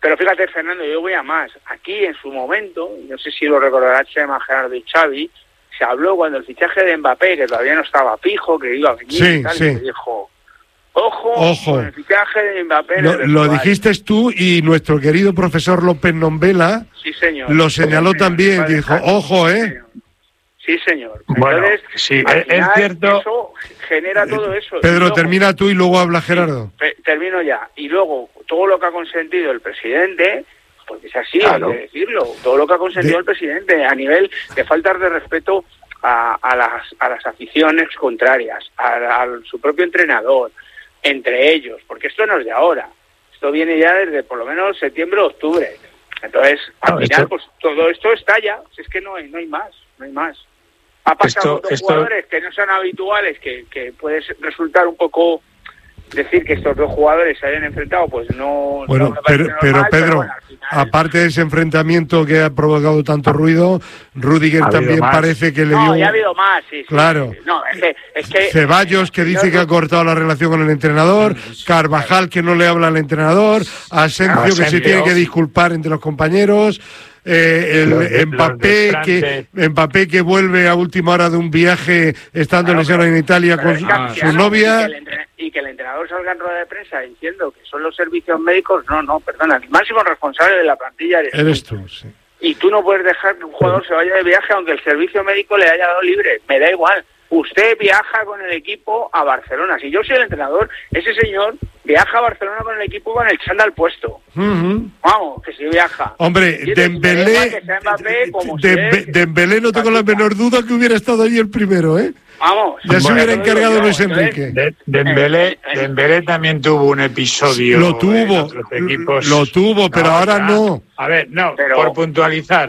Pero fíjate, Fernando, yo voy a más. Aquí, en su momento, no sé si lo recordará Chema, Gerardo y Xavi, se habló cuando el fichaje de Mbappé, que todavía no estaba fijo, que iba a venir sí, y tal, sí. y se dijo, ojo, Ojo, con el fichaje de Mbappé. Lo, lo dijiste tú y nuestro querido profesor López Nombela sí, señor. lo señaló sí, también, señor. dijo, ojo, ¿eh? Sí, señor. Bueno, Entonces, sí, al es final, cierto. Eso genera todo eso. Pedro, luego, termina tú y luego habla Gerardo. Sí, termino ya. Y luego, todo lo que ha consentido el presidente, porque es así, Claro. hay que decirlo, todo lo que ha consentido De... el presidente a nivel de faltas de respeto a, a, las, a las aficiones contrarias, a, a su propio entrenador, entre ellos, porque esto no es de ahora, esto viene ya desde por lo menos septiembre o octubre. Entonces, al no, final, esto... pues todo esto estalla, es que no hay, no hay más, no hay más. Ha pasado esto, dos esto... jugadores que no son habituales, que, que puede resultar un poco decir que estos dos jugadores se hayan enfrentado, pues no... Bueno, no me pero, parece pero normal, Pedro, pero bueno, al final... aparte de ese enfrentamiento que ha provocado tanto ruido, Rudiger también más. parece que le No, dio... ya ha habido más, sí, sí. Claro. Sí, sí. No, es que... Es que Ceballos, que dice que ha cortado la relación con el entrenador, Carvajal, que no le habla al entrenador, Asensio, que se Asensio. tiene que disculpar entre los compañeros, eh, el Los de- Mbappé, los que, de Mbappé que vuelve a última hora de un viaje estando Claro, lesionado en Italia pero con es su, que Ah, su anciano, novia... Y que, el entre- y que el entrenador salga en rueda de prensa diciendo que son los servicios médicos, no, no, perdona, el máximo responsable de la plantilla eres, Eres tú. tú, sí. Y tú no puedes dejar que un jugador se vaya de viaje aunque el servicio médico le haya dado libre, me da igual. Usted viaja con el equipo a Barcelona. Si yo soy el entrenador, ese señor viaja a Barcelona con el equipo con el chándal puesto. Uh-huh. Vamos, que si viaja. Hombre, Y entonces, me da igual Dembélé, que sea Mbappé, como si Dembe- es- Dembélé no tengo la menor duda que hubiera estado allí el primero, ¿eh? Vamos. Ya se Bueno, hubiera eso digo encargado yo. Luis Entonces, Enrique. De, Dembélé, Eh, eh. Dembélé también tuvo un episodio Lo en tuvo, otros equipos. lo tuvo, pero ahora ya. no. A ver, no, Pero- por puntualizar.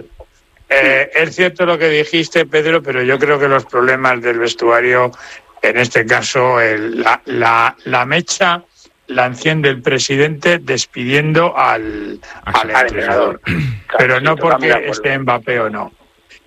Eh, es cierto lo que dijiste, Pedro, pero yo creo que los problemas del vestuario, en este caso, el- la, la, la mecha la enciende el presidente despidiendo al, al Al entrenador. entrenador. Pero no Sí, totalmente porque de acuerdo. esté Mbappé o no.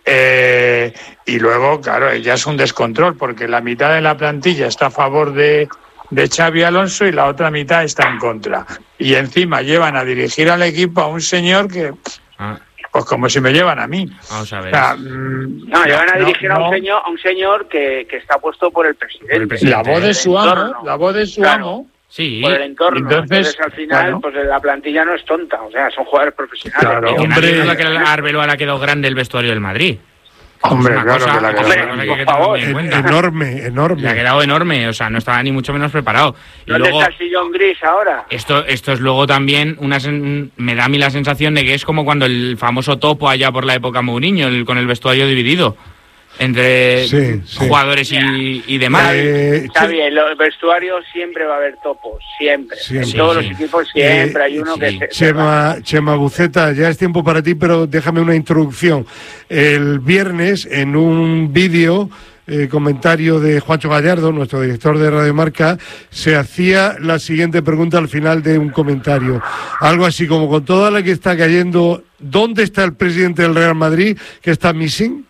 Eh, y luego, claro, ya es un descontrol, porque la mitad de la plantilla está a favor de, de Xavi Alonso y la otra mitad está en contra. Y encima llevan a dirigir al equipo a un señor que, Ah, pues como si me llevan a mí. vamos a O ver. sea, mm, No, llevan a dirigir a no. un señor, a un señor que, que está puesto por el presidente. Por el presidente. La voz de su Por el amo, entorno. la voz de su Claro. amo. Sí, Por el entorno. Entonces, Entonces, al final, bueno. pues la plantilla no es tonta. O sea, son jugadores profesionales. Claro. y que Hombre. nadie duda que a Arbeloa le ha quedado grande el vestuario del Madrid. Hombre, Es una claro cosa- que la es una Hombre, cosa que hay por que tener favor. muy en En- cuenta. enorme, Le ha enorme. quedado enorme, o sea, no estaba ni mucho menos preparado. Y ¿Dónde luego, está el sillón gris ahora? esto, esto es luego también, una sen- me da a mí la sensación de que es como cuando el famoso topo allá por la época Mourinho, el- con el vestuario dividido entre Sí, sí. jugadores y, y demás. Eh, Está che- bien, los vestuarios siempre va a haber topos, siempre. Siempre. En todos Sí, los sí. equipos siempre Eh, hay uno sí. que se... se va. Chema, Chema Buceta, ya es tiempo para ti, pero déjame una introducción. El viernes, en un vídeo, eh, comentario de Juancho Gallardo, nuestro director de Radio Marca, se hacía la siguiente pregunta al final de un comentario. Algo así como, con toda la que está cayendo, ¿dónde está el presidente del Real Madrid que está missing?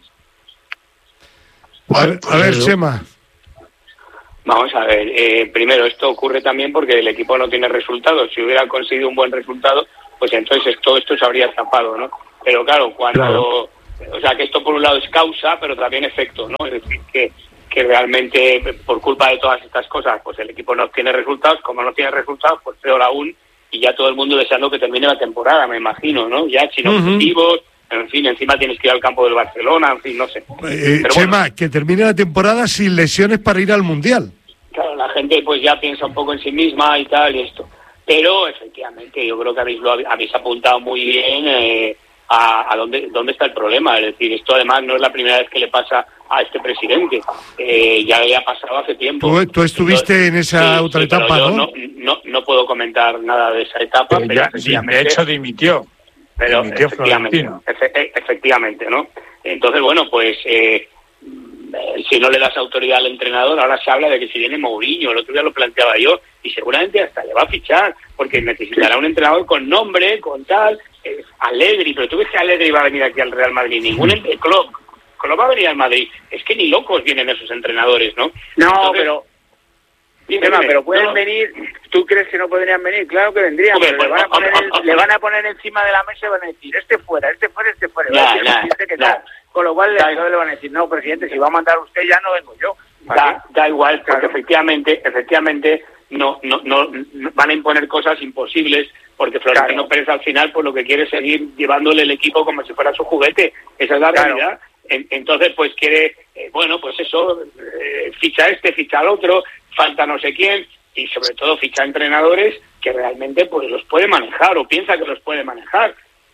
A ver, a ver, Chema. Vamos a ver, eh, primero, esto ocurre también porque el equipo no tiene resultados. Si hubiera conseguido un buen resultado, pues entonces todo esto se habría tapado, ¿no? Pero claro, cuando... Claro. O sea, que esto por un lado es causa, pero también efecto, ¿no? Es decir, que, que realmente por culpa de todas estas cosas, pues el equipo no tiene resultados. Como no tiene resultados, pues peor aún, y ya todo el mundo deseando que termine la temporada, me imagino, ¿no? Ya sin Ujú. objetivos, en fin, encima tienes que ir al campo del Barcelona, en fin, no sé. Eh, Pero Chema, bueno. que termine la temporada sin lesiones para ir al Mundial. Claro, la gente pues ya piensa un poco en sí misma y tal y esto. Pero efectivamente yo creo que habéis, lo habéis apuntado muy bien eh, a, a dónde, dónde está el problema. Es decir, esto además no es la primera vez que le pasa a este presidente. Eh, ya le ha pasado hace tiempo. Tú, tú estuviste Entonces, en esa sí, otra sí, pero etapa, yo ¿no? no, no, no puedo comentar nada de esa etapa. Eh, pero ya, sí, efectivamente- de hecho dimitió. pero dimitió efectivamente, Florentino. efe- e- efectivamente, ¿no? Entonces, bueno, pues eh, eh, si no le das autoridad al entrenador, ahora se habla de que si viene Mourinho, el otro día lo planteaba yo, y seguramente hasta le va a fichar, porque necesitará un entrenador con nombre, con tal, eh, Allegri, pero tú ves que Allegri va a venir aquí al Real Madrid, ningún ent- el Klopp, Klopp va a venir al Madrid, es que ni locos vienen esos entrenadores, ¿no? No, Entonces, pero... dime, Chema, dime. pero pueden No, no. venir ¿Tú crees que no podrían venir? Claro que vendrían, Hombre, pero le van, a poner, hombre, hombre, le van a poner encima de la mesa y van a decir, este fuera, este fuera, este fuera. Ya, Va a decir, ya, presidente, que ya. no. Con lo cual Ya. le, le van a decir, no, presidente, si va a mandar usted ya no vengo yo. Da, da igual, porque Claro. efectivamente, efectivamente no, no, no, no van a imponer cosas imposibles, porque Florentino Claro. Pérez al final pues lo que quiere es seguir llevándole el equipo como si fuera su juguete. Esa es la Claro. realidad. En, entonces, pues quiere, eh, bueno, pues eso, eh, ficha este, ficha al otro, falta no sé quién, y sobre todo ficha entrenadores que realmente pues los puede manejar o piensa que los puede manejar.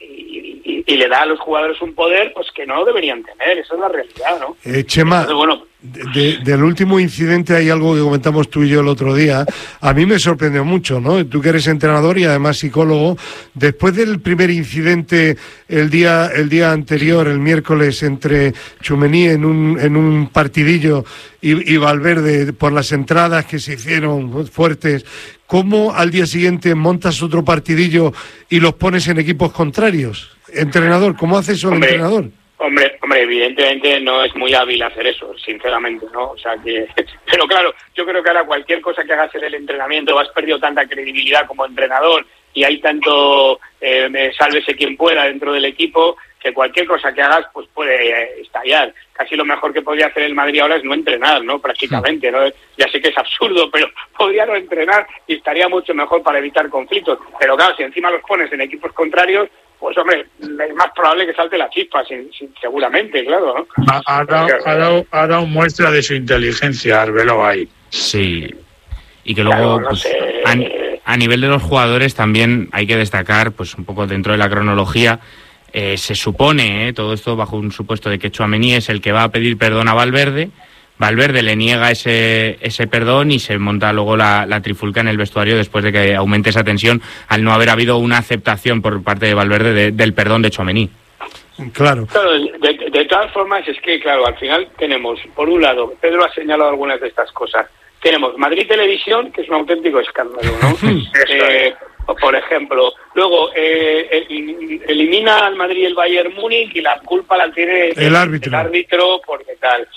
Y, y, y le da a los jugadores un poder pues que no deberían tener, esa es la realidad, ¿no? Eh, Chema, Entonces, bueno, de- de- del último incidente hay algo que comentamos tú y yo el otro día. A mí me sorprendió mucho, ¿no? Tú que eres entrenador y además psicólogo. Después del primer incidente el día el día anterior, el miércoles, entre Tchouaméni en un en un partidillo y, y Valverde por las entradas que se hicieron fuertes, ¿cómo al día siguiente montas otro partidillo y los pones en equipos contrarios? Entrenador, ¿cómo hace eso el Hombre, entrenador? Hombre, hombre, evidentemente no es muy hábil hacer eso, sinceramente, ¿no? O sea que, pero claro, yo creo que ahora cualquier cosa que hagas en el entrenamiento, has perdido tanta credibilidad como entrenador y hay tanto eh, sálvese quien pueda dentro del equipo, que cualquier cosa que hagas pues puede eh, estallar. Casi lo mejor que podría hacer el Madrid ahora es no entrenar, ¿no? Prácticamente, ¿no? Ya sé que es absurdo, pero podría no entrenar y estaría mucho mejor para evitar conflictos. Pero claro, si encima los pones en equipos contrarios, pues hombre, es más probable que salte la chispa, sin, sin, seguramente, claro, ¿no? Ha, ha dado, ha, dado, ha dado muestra de su inteligencia, Arbeloa ahí. Sí. Y que luego, Claro, no pues, sé. a, a nivel de los jugadores también hay que destacar, pues un poco dentro de la cronología, eh, se supone, eh, todo esto bajo un supuesto de que Tchouaméni es el que va a pedir perdón a Valverde. Valverde le niega ese ese perdón y se monta luego la, la trifulca en el vestuario después de que aumente esa tensión al no haber habido una aceptación por parte de Valverde de, del perdón de Tchouaméni. Claro. Claro, de, de todas formas es que, claro, al final tenemos, por un lado, Pedro ha señalado algunas de estas cosas, tenemos Madrid Televisión, que es un auténtico escándalo, ¿no? eh, por ejemplo, luego eh, el, elimina al Madrid el Bayern Múnich y la culpa la tiene El árbitro. el árbitro porque tal.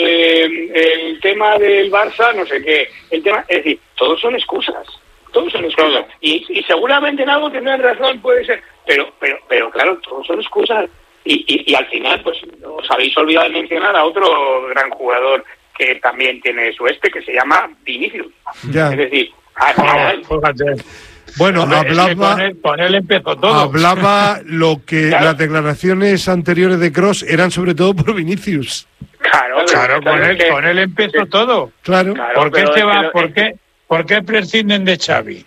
Eh, el tema del Barça, no sé qué, el tema, es decir, todos son excusas, todos son excusas, y, y seguramente en algo tendrán razón, puede ser, pero, pero, pero claro, todos son excusas, y, y, y al final, pues, os habéis olvidado de mencionar a otro gran jugador que también tiene su este, que se llama Vinicius, Ya. es decir, al final, Fíjate. Bueno, Hombre, es que hablaba, con, él, con él empezó todo. hablaba lo que Claro. las declaraciones anteriores de Kroos eran sobre todo por Vinicius. claro, Claro, con él, que- con él empezó que- todo. Claro. Claro, ¿Por qué pero se es que va? lo- ¿Por qué? ¿Por qué prescinden de Xavi?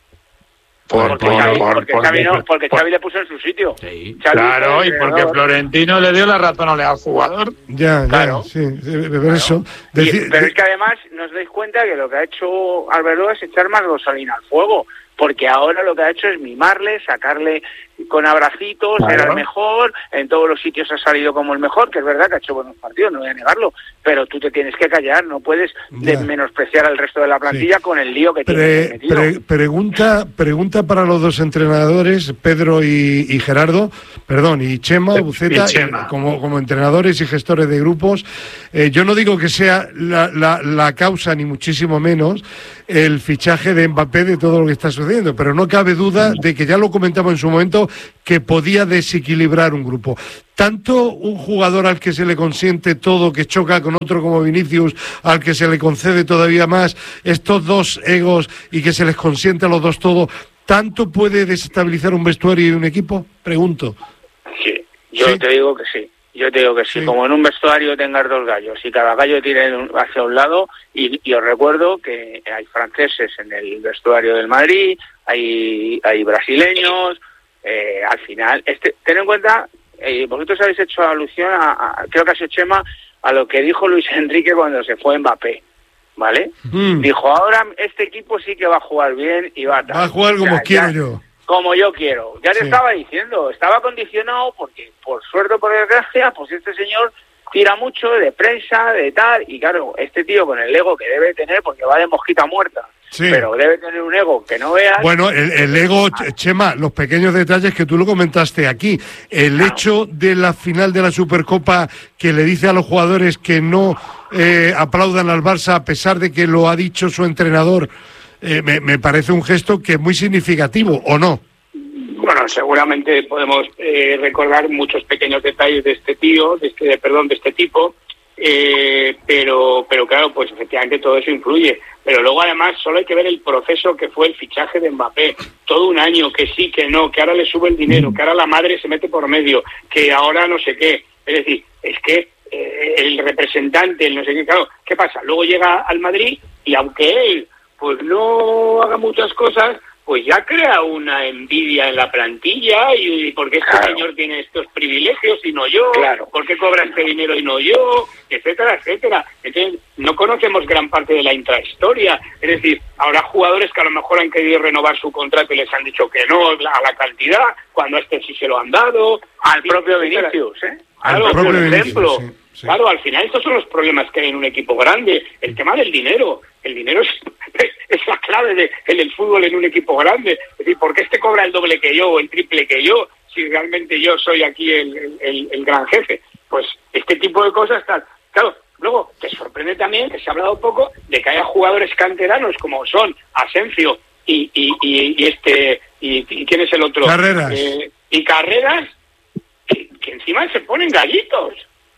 Por, Porque, por- Xavi, por- porque, por- Xavi no- por- porque por- Xavi le puso en su sitio. Sí. Xavi Claro, fue y el porque entrenador. Florentino le dio la razón al jugador. Ya, Claro. ya, sí, sí, pero eso. Y- Decir- pero es que además nos dais cuenta que lo que ha hecho Arbeloa es echar más gasolina al fuego, porque ahora lo que ha hecho es mimarle, sacarle con abracitos, Claro. era el mejor, en todos los sitios ha salido como el mejor, que es verdad que ha hecho buenos partidos, no voy a negarlo, pero tú te tienes que callar, no puedes de- Ya. menospreciar al resto de la plantilla Sí. con el lío que Pre- tiene metido. pre- pregunta, pregunta para los dos entrenadores, Pedro y, y Gerardo, perdón, y Chema, Y Buceta, Chema. eh, como, como entrenadores y gestores de grupos. Eh, yo no digo que sea la, la, la causa, ni muchísimo menos, el fichaje de Mbappé de todo lo que está sucediendo, pero no cabe duda de que ya lo comentamos en su momento, que podía desequilibrar un grupo. Tanto un jugador al que se le consiente todo, que choca con otro como Vinicius, al que se le concede todavía más, estos dos egos y que se les consiente a los dos todo, ¿tanto puede desestabilizar un vestuario y un equipo? Pregunto. Sí, yo Sí. te digo que sí. Yo te digo que sí. Sí. Como en un vestuario tengas dos gallos y cada gallo tire un- hacia un lado, y, y os recuerdo que hay franceses en el vestuario del Madrid, hay, hay brasileños, eh, al final, este, ten en cuenta, eh, vosotros habéis hecho alusión a, a- creo que ha sido Chema, a lo que dijo Luis Enrique cuando se fue Mbappé, ¿vale? Mm, Dijo, ahora este equipo sí que va a jugar bien y va a... va a jugar como Ya, quiero ya, yo. como yo quiero. Ya le Sí. estaba diciendo, estaba condicionado porque, por suerte o por desgracia, pues este señor tira mucho de prensa, de tal, y claro, este tío con el ego que debe tener, porque va de mosquita muerta, Sí. pero debe tener un ego que no veas. Bueno, el, el ego, Ch- Chema, los pequeños detalles que tú lo comentaste aquí. El hecho de la final de la Supercopa que le dice a los jugadores que no eh, aplaudan al Barça a pesar de que lo ha dicho su entrenador, eh, me, me parece un gesto que es muy significativo, ¿o no? Bueno, seguramente podemos eh, recordar muchos pequeños detalles de este tío, de este, perdón, de este tipo, eh, pero, pero claro, pues efectivamente todo eso influye. Pero luego además solo hay que ver el proceso que fue el fichaje de Mbappé, todo un año, que sí, que no, que ahora le sube el dinero, que ahora la madre se mete por medio, que ahora no sé qué. Es decir, es que eh, el representante, el no sé qué, claro, ¿qué pasa? Luego llega al Madrid y aunque él pues no haga muchas cosas, pues ya crea una envidia en la plantilla y, y porque este claro. señor tiene estos privilegios y no yo, claro. ¿por qué cobra este dinero y no yo? Etcétera, etcétera. Entonces, no conocemos gran parte de la intrahistoria. Es decir, habrá jugadores que a lo mejor han querido renovar su contrato y les han dicho que no a la cantidad, cuando a este sí se lo han dado. Al sí, propio Vinicius, ¿eh? Claro, al propio por ejemplo. Vinicius, sí. Sí. Claro, al final estos son los problemas que hay en un equipo grande. El tema del dinero. El dinero es, es la clave de, en el fútbol en un equipo grande. Es decir, ¿por qué este cobra el doble que yo o el triple que yo si realmente yo soy aquí el, el, el gran jefe? Pues este tipo de cosas tal. Claro, luego te sorprende también que se ha hablado poco de que haya jugadores canteranos como son Asensio y, y, y, y este y, y ¿quién es el otro? Carreras. Eh, y Carreras que, que encima se ponen gallitos.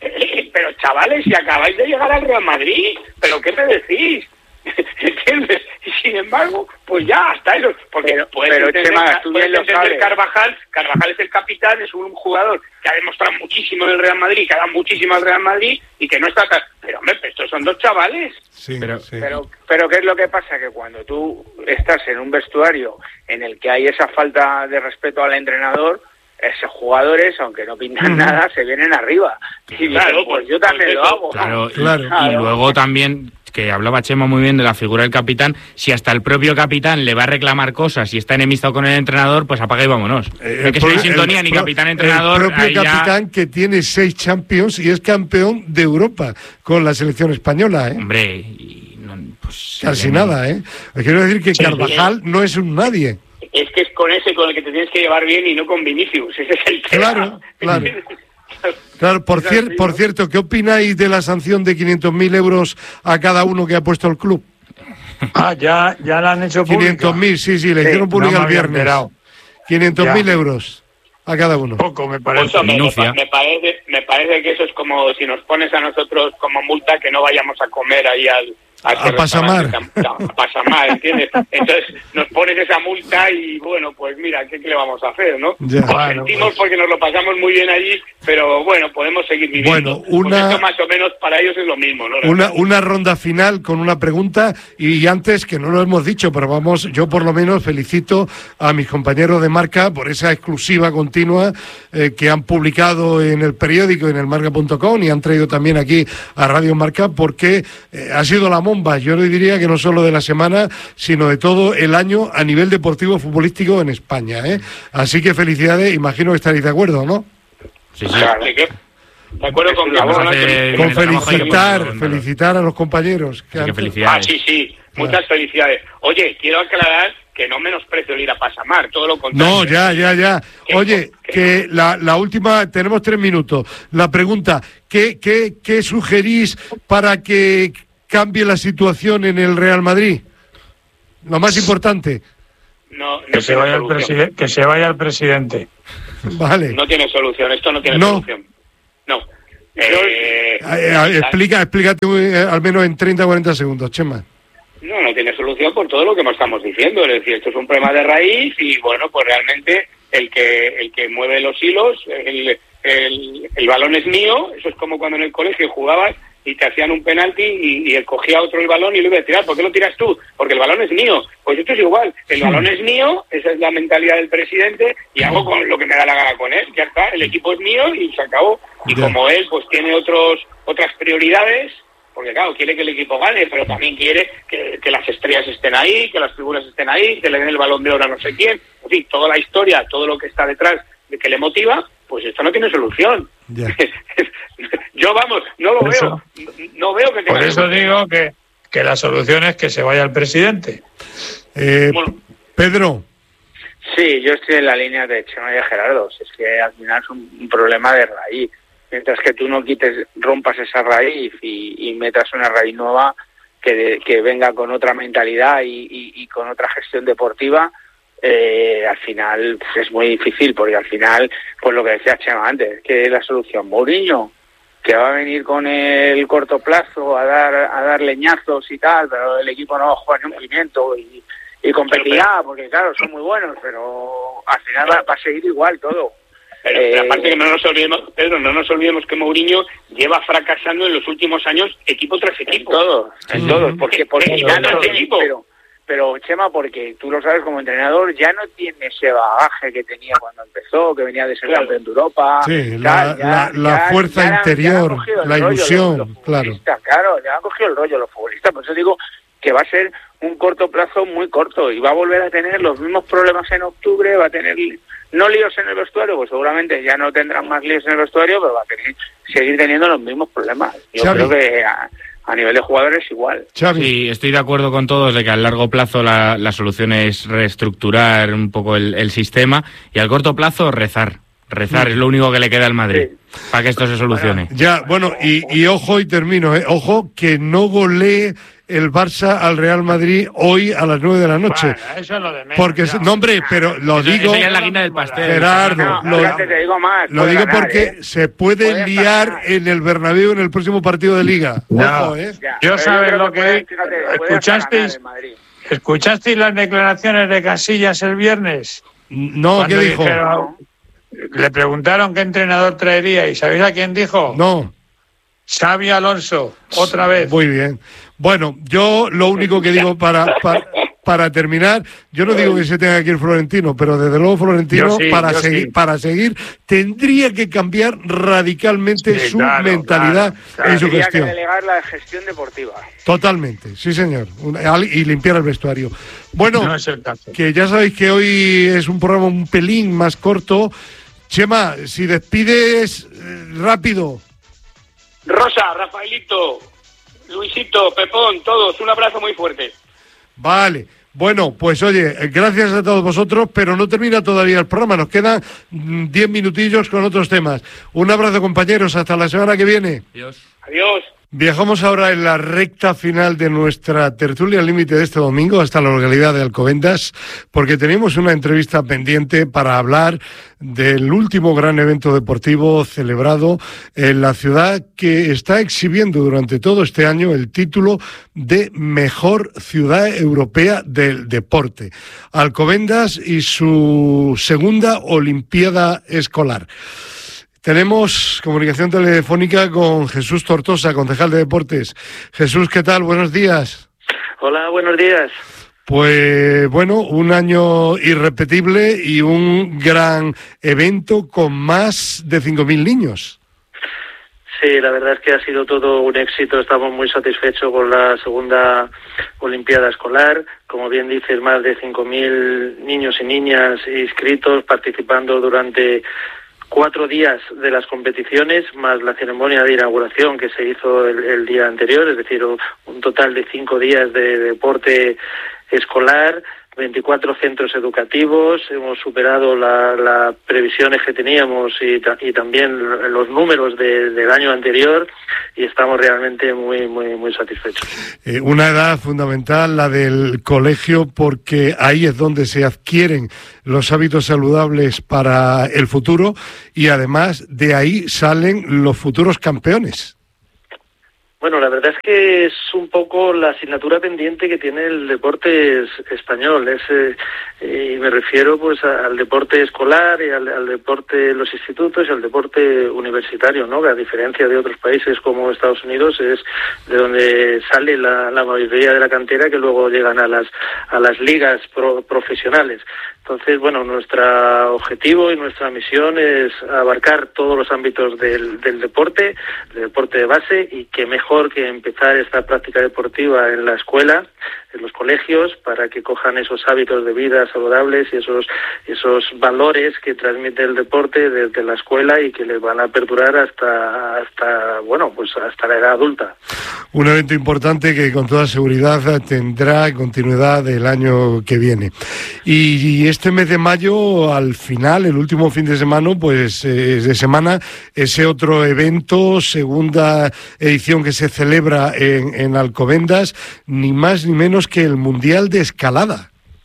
Pero chavales, si acabáis de llegar al Real Madrid, ¿pero qué me decís? ¿Entiendes? Y sin embargo, pues ya, hasta eso. Porque pero, puedes pero entender, Chema, tú puedes entender Carvajal, Carvajal es el capitán, es un jugador que ha demostrado muchísimo en el Real Madrid, que ha dado muchísimo al Real Madrid y que no está tan... Pero hombre, estos son dos chavales. Sí, pero, sí. pero, pero ¿qué es lo que pasa? Que cuando tú estás en un vestuario en el que hay esa falta de respeto al entrenador, esos jugadores, aunque no pintan nada, se vienen arriba. Y claro, dicen, pues yo también lo hago. Claro, claro. Y, claro. Y luego también, que hablaba Chema muy bien de la figura del capitán, si hasta el propio capitán le va a reclamar cosas y está enemistado con el entrenador, pues apaga y vámonos. Eh, no que sea sintonía ni capitán-entrenador. El propio capitán ya... que tiene seis Champions y es campeón de Europa con la selección española, ¿eh? Hombre, y no, pues... Casi eh, nada, ¿eh? Quiero decir que sí, Carvajal sí. no es un nadie. Es que es con ese con el que te tienes que llevar bien y no con Vinicius. Ese es el tema. Claro, claro. Claro, por, cier por cierto, ¿qué opináis de la sanción de quinientos mil euros a cada uno que ha puesto el club? Ah, ya, ya la han hecho pública. quinientos mil, sí, sí, le sí, hicieron pública no el viernes. quinientos mil euros a cada uno. Poco, me parece. Me, me, me, parece. Me parece que eso es como si nos pones a nosotros como multa que no vayamos a comer ahí al... A, a Pasamar. A Pasamar, ¿entiendes? Entonces nos pones esa multa y bueno, pues mira, ¿qué, qué le vamos a hacer, no? Ya, lo bueno, sentimos pues. porque nos lo pasamos muy bien allí, pero bueno, podemos seguir viviendo. Bueno, una... Esto más o menos para ellos es lo mismo, ¿no? Una, una ronda final con una pregunta y antes, que no lo hemos dicho, pero vamos, yo por lo menos felicito a mis compañeros de Marca por esa exclusiva continua eh, que han publicado en el periódico, en el marca punto com y han traído también aquí a Radio Marca porque eh, ha sido la bomba, yo le diría que no solo de la semana, sino de todo el año a nivel deportivo futbolístico en España, ¿eh? Así que felicidades, imagino que estaréis de acuerdo, ¿no? Sí, sí. Claro, ¿de qué? De acuerdo con, la voz, hace, con felicitar, felicitar a los compañeros. Que que felicidades. Ah, sí, sí, muchas felicidades. Oye, quiero aclarar que no menosprecio el ir a Pasamar, todo lo contrario. No, ya, ya, ya. ¿Qué? Oye, ¿Qué? que la, la última, tenemos tres minutos. La pregunta, ¿qué, qué, qué sugerís para que cambie la situación en el Real Madrid? Lo más importante. No, no que, se vaya el que se vaya el presidente. Vale. No tiene solución, esto no tiene no. solución. No. Eh, eh, eh, explica, explícate eh, al menos en treinta o cuarenta segundos, Chema. No, no tiene solución por todo lo que estamos diciendo. Es decir, esto es un problema de raíz y, bueno, pues realmente el que el que mueve los hilos, el, el, el balón es mío. Eso es como cuando en el colegio jugabas y te hacían un penalti y, y él cogía otro el balón y lo iba a tirar. ¿Por qué lo tiras tú? Porque el balón es mío. Pues esto es igual. El balón es mío, esa es la mentalidad del presidente y hago con lo que me da la gana con él. Ya está, el equipo es mío y se acabó. Y como él pues tiene otros otras prioridades, porque claro, quiere que el equipo gane, pero también quiere que, que las estrellas estén ahí, que las figuras estén ahí, que le den el balón de oro a no sé quién. En fin, toda la historia, todo lo que está detrás de que le motiva, pues esto no tiene solución. Yeah. Yo, vamos, no lo por veo. Eso, no veo que tenga Por eso solución. digo que, que la solución es que se vaya el presidente. Eh, bueno, Pedro. Sí, yo estoy en la línea de Chema y de Gerardo. Es que al final es un, un problema de raíz. Mientras que tú no quites, rompas esa raíz y, y metas una raíz nueva, que, que venga con otra mentalidad y, y, y con otra gestión deportiva, eh, al final pues, es muy difícil, porque al final, pues lo que decía Chema antes, que es la solución Mourinho, que va a venir con el corto plazo a dar a dar leñazos y tal, pero el equipo no va a jugar ni un pimiento y, y competirá, porque claro, son muy buenos, pero al final va, va a seguir igual todo. Pero, eh, pero aparte que no nos olvidemos, Pedro, no nos olvidemos que Mourinho lleva fracasando en los últimos años equipo tras equipo. En todos, en todos, porque, porque En ya no todos, tiene equipo. pero, pero Chema, porque tú lo sabes como entrenador, ya no tiene ese bagaje que tenía cuando empezó, que venía de ser Claro. campeón de Europa. Sí, tal, la, ya- la, la ya- fuerza ya han- ya han interior, cogido el la rollo ilusión, los- los claro. futbolistas, Claro, ya han cogido el rollo los futbolistas, por eso digo que va a ser un corto plazo muy corto y va a volver a tener los mismos problemas en octubre, va a tener no líos en el vestuario, pues seguramente ya no tendrán más líos en el vestuario, pero va a tener, seguir teniendo los mismos problemas. Yo Xavi. creo que a, a nivel de jugadores igual. Xavi. Sí, estoy de acuerdo con todos de que a largo plazo la, la solución es reestructurar un poco el, el sistema y al corto plazo rezar. Rezar es lo único que le queda al Madrid para que esto se solucione. Ya, bueno, y, y ojo, y termino, ¿eh? Ojo, que no golee el Barça al Real Madrid hoy a las nueve de la noche. Bueno, eso es lo de menos. Porque, ya. no, hombre, pero lo Eso- digo, eso ya es la guinda del pastel. Gerardo, No, lo, fíjate, te digo más. lo puede digo ganar, porque ¿eh? se puede Puede liar ganar. en el Bernabéu en el próximo partido de Liga. No. Ojo, ¿eh? Ya, Yo pero sabes creo lo que- puede, fíjate, puede hasta ¿escuchasteis? ganar el Madrid. ¿Escuchasteis las declaraciones de Casillas el viernes? No, ¿qué Cuando dijo? dijeron- le preguntaron qué entrenador traería y ¿sabéis a quién dijo? No. Xavi Alonso, otra vez. Muy bien. Bueno, yo lo único que digo para, para, para terminar, yo no digo que se tenga que ir Florentino, pero desde luego Florentino Yo sí, para yo seguir sí. para seguir tendría que cambiar radicalmente Sí, su claro, mentalidad claro, claro. y su Tendría que gestión. delegar la gestión deportiva. Totalmente, sí señor. Una- Y limpiar el vestuario. Bueno, No es el caso. que ya sabéis que hoy es un programa un pelín más corto. Chema, si despides eh, rápido. Rosa, Rafaelito, Luisito, Pepón, todos, un abrazo muy fuerte. Vale. Bueno, pues oye, eh, gracias a todos vosotros, pero no termina todavía el programa, nos quedan mm, diez minutillos con otros temas. Un abrazo, compañeros, hasta la semana que viene. Adiós. Adiós. Viajamos ahora en la recta final de nuestra tertulia límite de este domingo hasta la localidad de Alcobendas, porque tenemos una entrevista pendiente para hablar del último gran evento deportivo celebrado en la ciudad, que está exhibiendo durante todo este año el título de Mejor Ciudad Europea del Deporte. Alcobendas y su segunda Olimpiada Escolar. Tenemos comunicación telefónica con Jesús Tortosa, concejal de Deportes. Jesús, ¿qué tal? Buenos días. Hola, buenos días. Pues bueno, un año irrepetible y un gran evento con más de cinco mil niños. Sí, la verdad es que ha sido todo un éxito. Estamos muy satisfechos con la segunda Olimpiada Escolar. Como bien dices, más de cinco mil niños y niñas inscritos, participando durante cuatro días de las competiciones, más la ceremonia de inauguración que se hizo el, el día anterior, es decir, un total de cinco días de deporte escolar, veinticuatro centros educativos. Hemos superado las la previsiones que teníamos y, ta, y también los números de, del año anterior, y estamos realmente muy muy muy satisfechos. Eh, una edad fundamental, la del colegio, porque ahí es donde se adquieren los hábitos saludables para el futuro y además de ahí salen los futuros campeones. Bueno, la verdad es que es un poco la asignatura pendiente que tiene el deporte es, español. Es, eh, y me refiero pues a, al deporte escolar y al, al deporte de los institutos y al deporte universitario, ¿no? Que a diferencia de otros países como Estados Unidos es de donde sale la, la mayoría de la cantera que luego llegan a las a las ligas pro, profesionales. Entonces, bueno, nuestro objetivo y nuestra misión es abarcar todos los ámbitos del, del deporte, del deporte de base, y que mejor que empezar esta práctica deportiva en la escuela, en los colegios, para que cojan esos hábitos de vida saludables y esos esos valores que transmite el deporte desde la escuela y que les van a perdurar hasta hasta bueno pues hasta la edad adulta. Un evento importante que con toda seguridad tendrá continuidad el año que viene. Y, y este mes de mayo, al final, el último fin de semana, pues eh, de semana, ese otro evento, segunda edición que se celebra en, en Alcobendas, ni más ni menos que el Mundial de Escalada.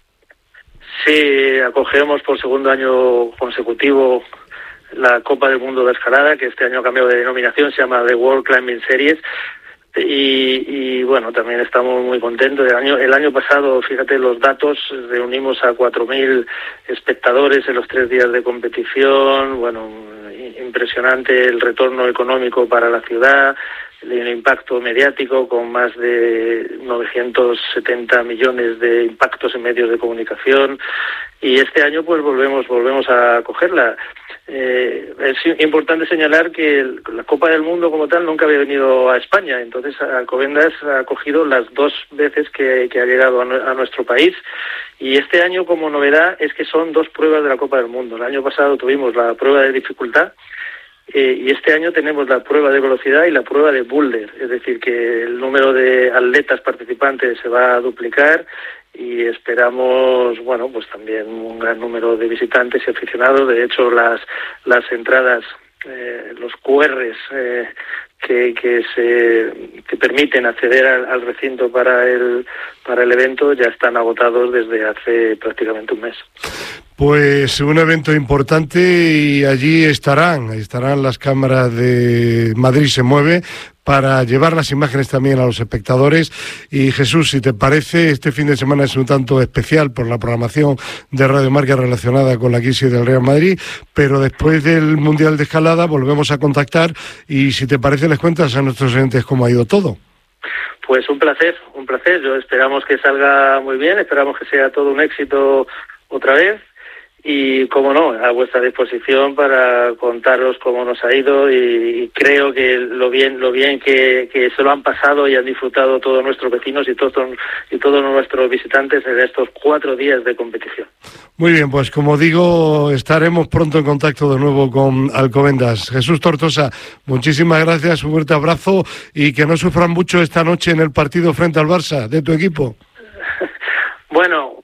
Sí, acogemos por segundo año consecutivo la Copa del Mundo de Escalada, que este año ha cambiado de denominación, se llama The World Climbing Series. Y, y bueno, también estamos muy contentos. El año, el año pasado, fíjate los datos, reunimos a cuatro mil espectadores en los tres días de competición. Bueno, impresionante el retorno económico para la ciudad, el impacto mediático con más de novecientos setenta millones de impactos en medios de comunicación. Y este año pues volvemos volvemos a cogerla. Eh, es importante señalar que el, la Copa del Mundo como tal nunca había venido a España, entonces Alcobendas ha acogido las dos veces que, que ha llegado a, a nuestro país, y este año como novedad es que son dos pruebas de la Copa del Mundo. El año pasado tuvimos la prueba de dificultad eh, y este año tenemos la prueba de velocidad y la prueba de boulder, es decir que el número de atletas participantes se va a duplicar y esperamos, bueno, pues también un gran número de visitantes y aficionados. De hecho, las las entradas, eh, los cu erres eh, que que se que permiten acceder al, al recinto para el para el evento ya están agotados desde hace prácticamente un mes. Pues un evento importante y allí estarán, estarán las cámaras de Madrid Se Mueve para llevar las imágenes también a los espectadores. Y Jesús, si te parece, este fin de semana es un tanto especial por la programación de Radio Marca relacionada con la crisis del Real Madrid, pero después del Mundial de Escalada volvemos a contactar y si te parece les cuentas a nuestros oyentes cómo ha ido todo. Pues un placer, un placer. Yo esperamos que salga muy bien, esperamos que sea todo un éxito otra vez. Y, como no, a vuestra disposición para contaros cómo nos ha ido y, y creo que lo bien lo bien que, que se lo han pasado y han disfrutado todos nuestros vecinos y todos y todos nuestros visitantes en estos cuatro días de competición. Muy bien, pues como digo, estaremos pronto en contacto de nuevo con Alcobendas. Jesús Tortosa, muchísimas gracias, un fuerte abrazo y que no sufran mucho esta noche en el partido frente al Barça de tu equipo. Bueno,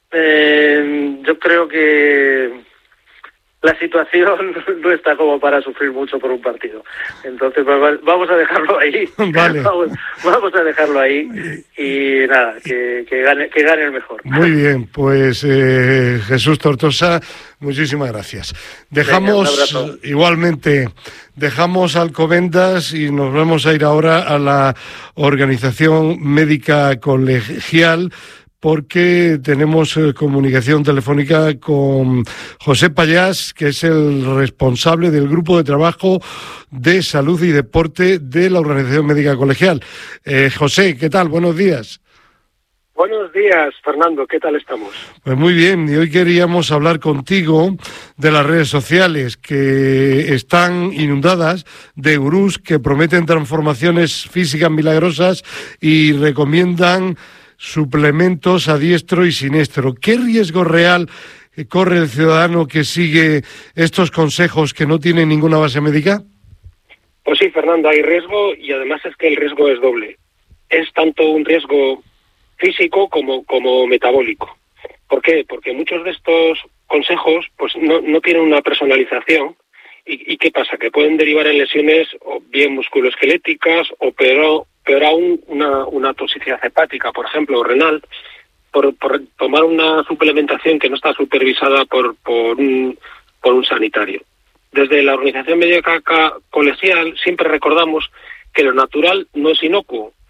Eh, yo creo que la situación no está como para sufrir mucho por un partido. Entonces vamos a dejarlo ahí. Vale. Vamos, vamos a dejarlo ahí y nada, que, que gane que gane el mejor. Muy bien, pues eh, Jesús Tortosa, muchísimas gracias. Dejamos Venga, igualmente, dejamos Alcobendas y nos vamos a ir ahora a la Organización Médica Colegial, porque tenemos eh, comunicación telefónica con José Payás, que es el responsable del Grupo de Trabajo de Salud y Deporte de la Organización Médica Colegial. Eh, José, ¿qué tal? Buenos días. Buenos días, Fernando. ¿Qué tal estamos? Pues muy bien, y hoy queríamos hablar contigo de las redes sociales que están inundadas de gurús que prometen transformaciones físicas milagrosas y recomiendan suplementos a diestro y siniestro. ¿Qué riesgo real corre el ciudadano que sigue estos consejos que no tienen ninguna base médica? Pues sí, Fernando, hay riesgo y además es que el riesgo es doble. Es tanto un riesgo físico como, como metabólico. ¿Por qué? Porque muchos de estos consejos pues no, no tienen una personalización. ¿Y, y qué pasa? Que pueden derivar en lesiones o bien musculoesqueléticas o peor, peor aún una, una toxicidad hepática, por ejemplo, o renal, por, por tomar una suplementación que no está supervisada por, por, un, por un sanitario. Desde la Organización Médica Colegial siempre recordamos que lo natural no es inocuo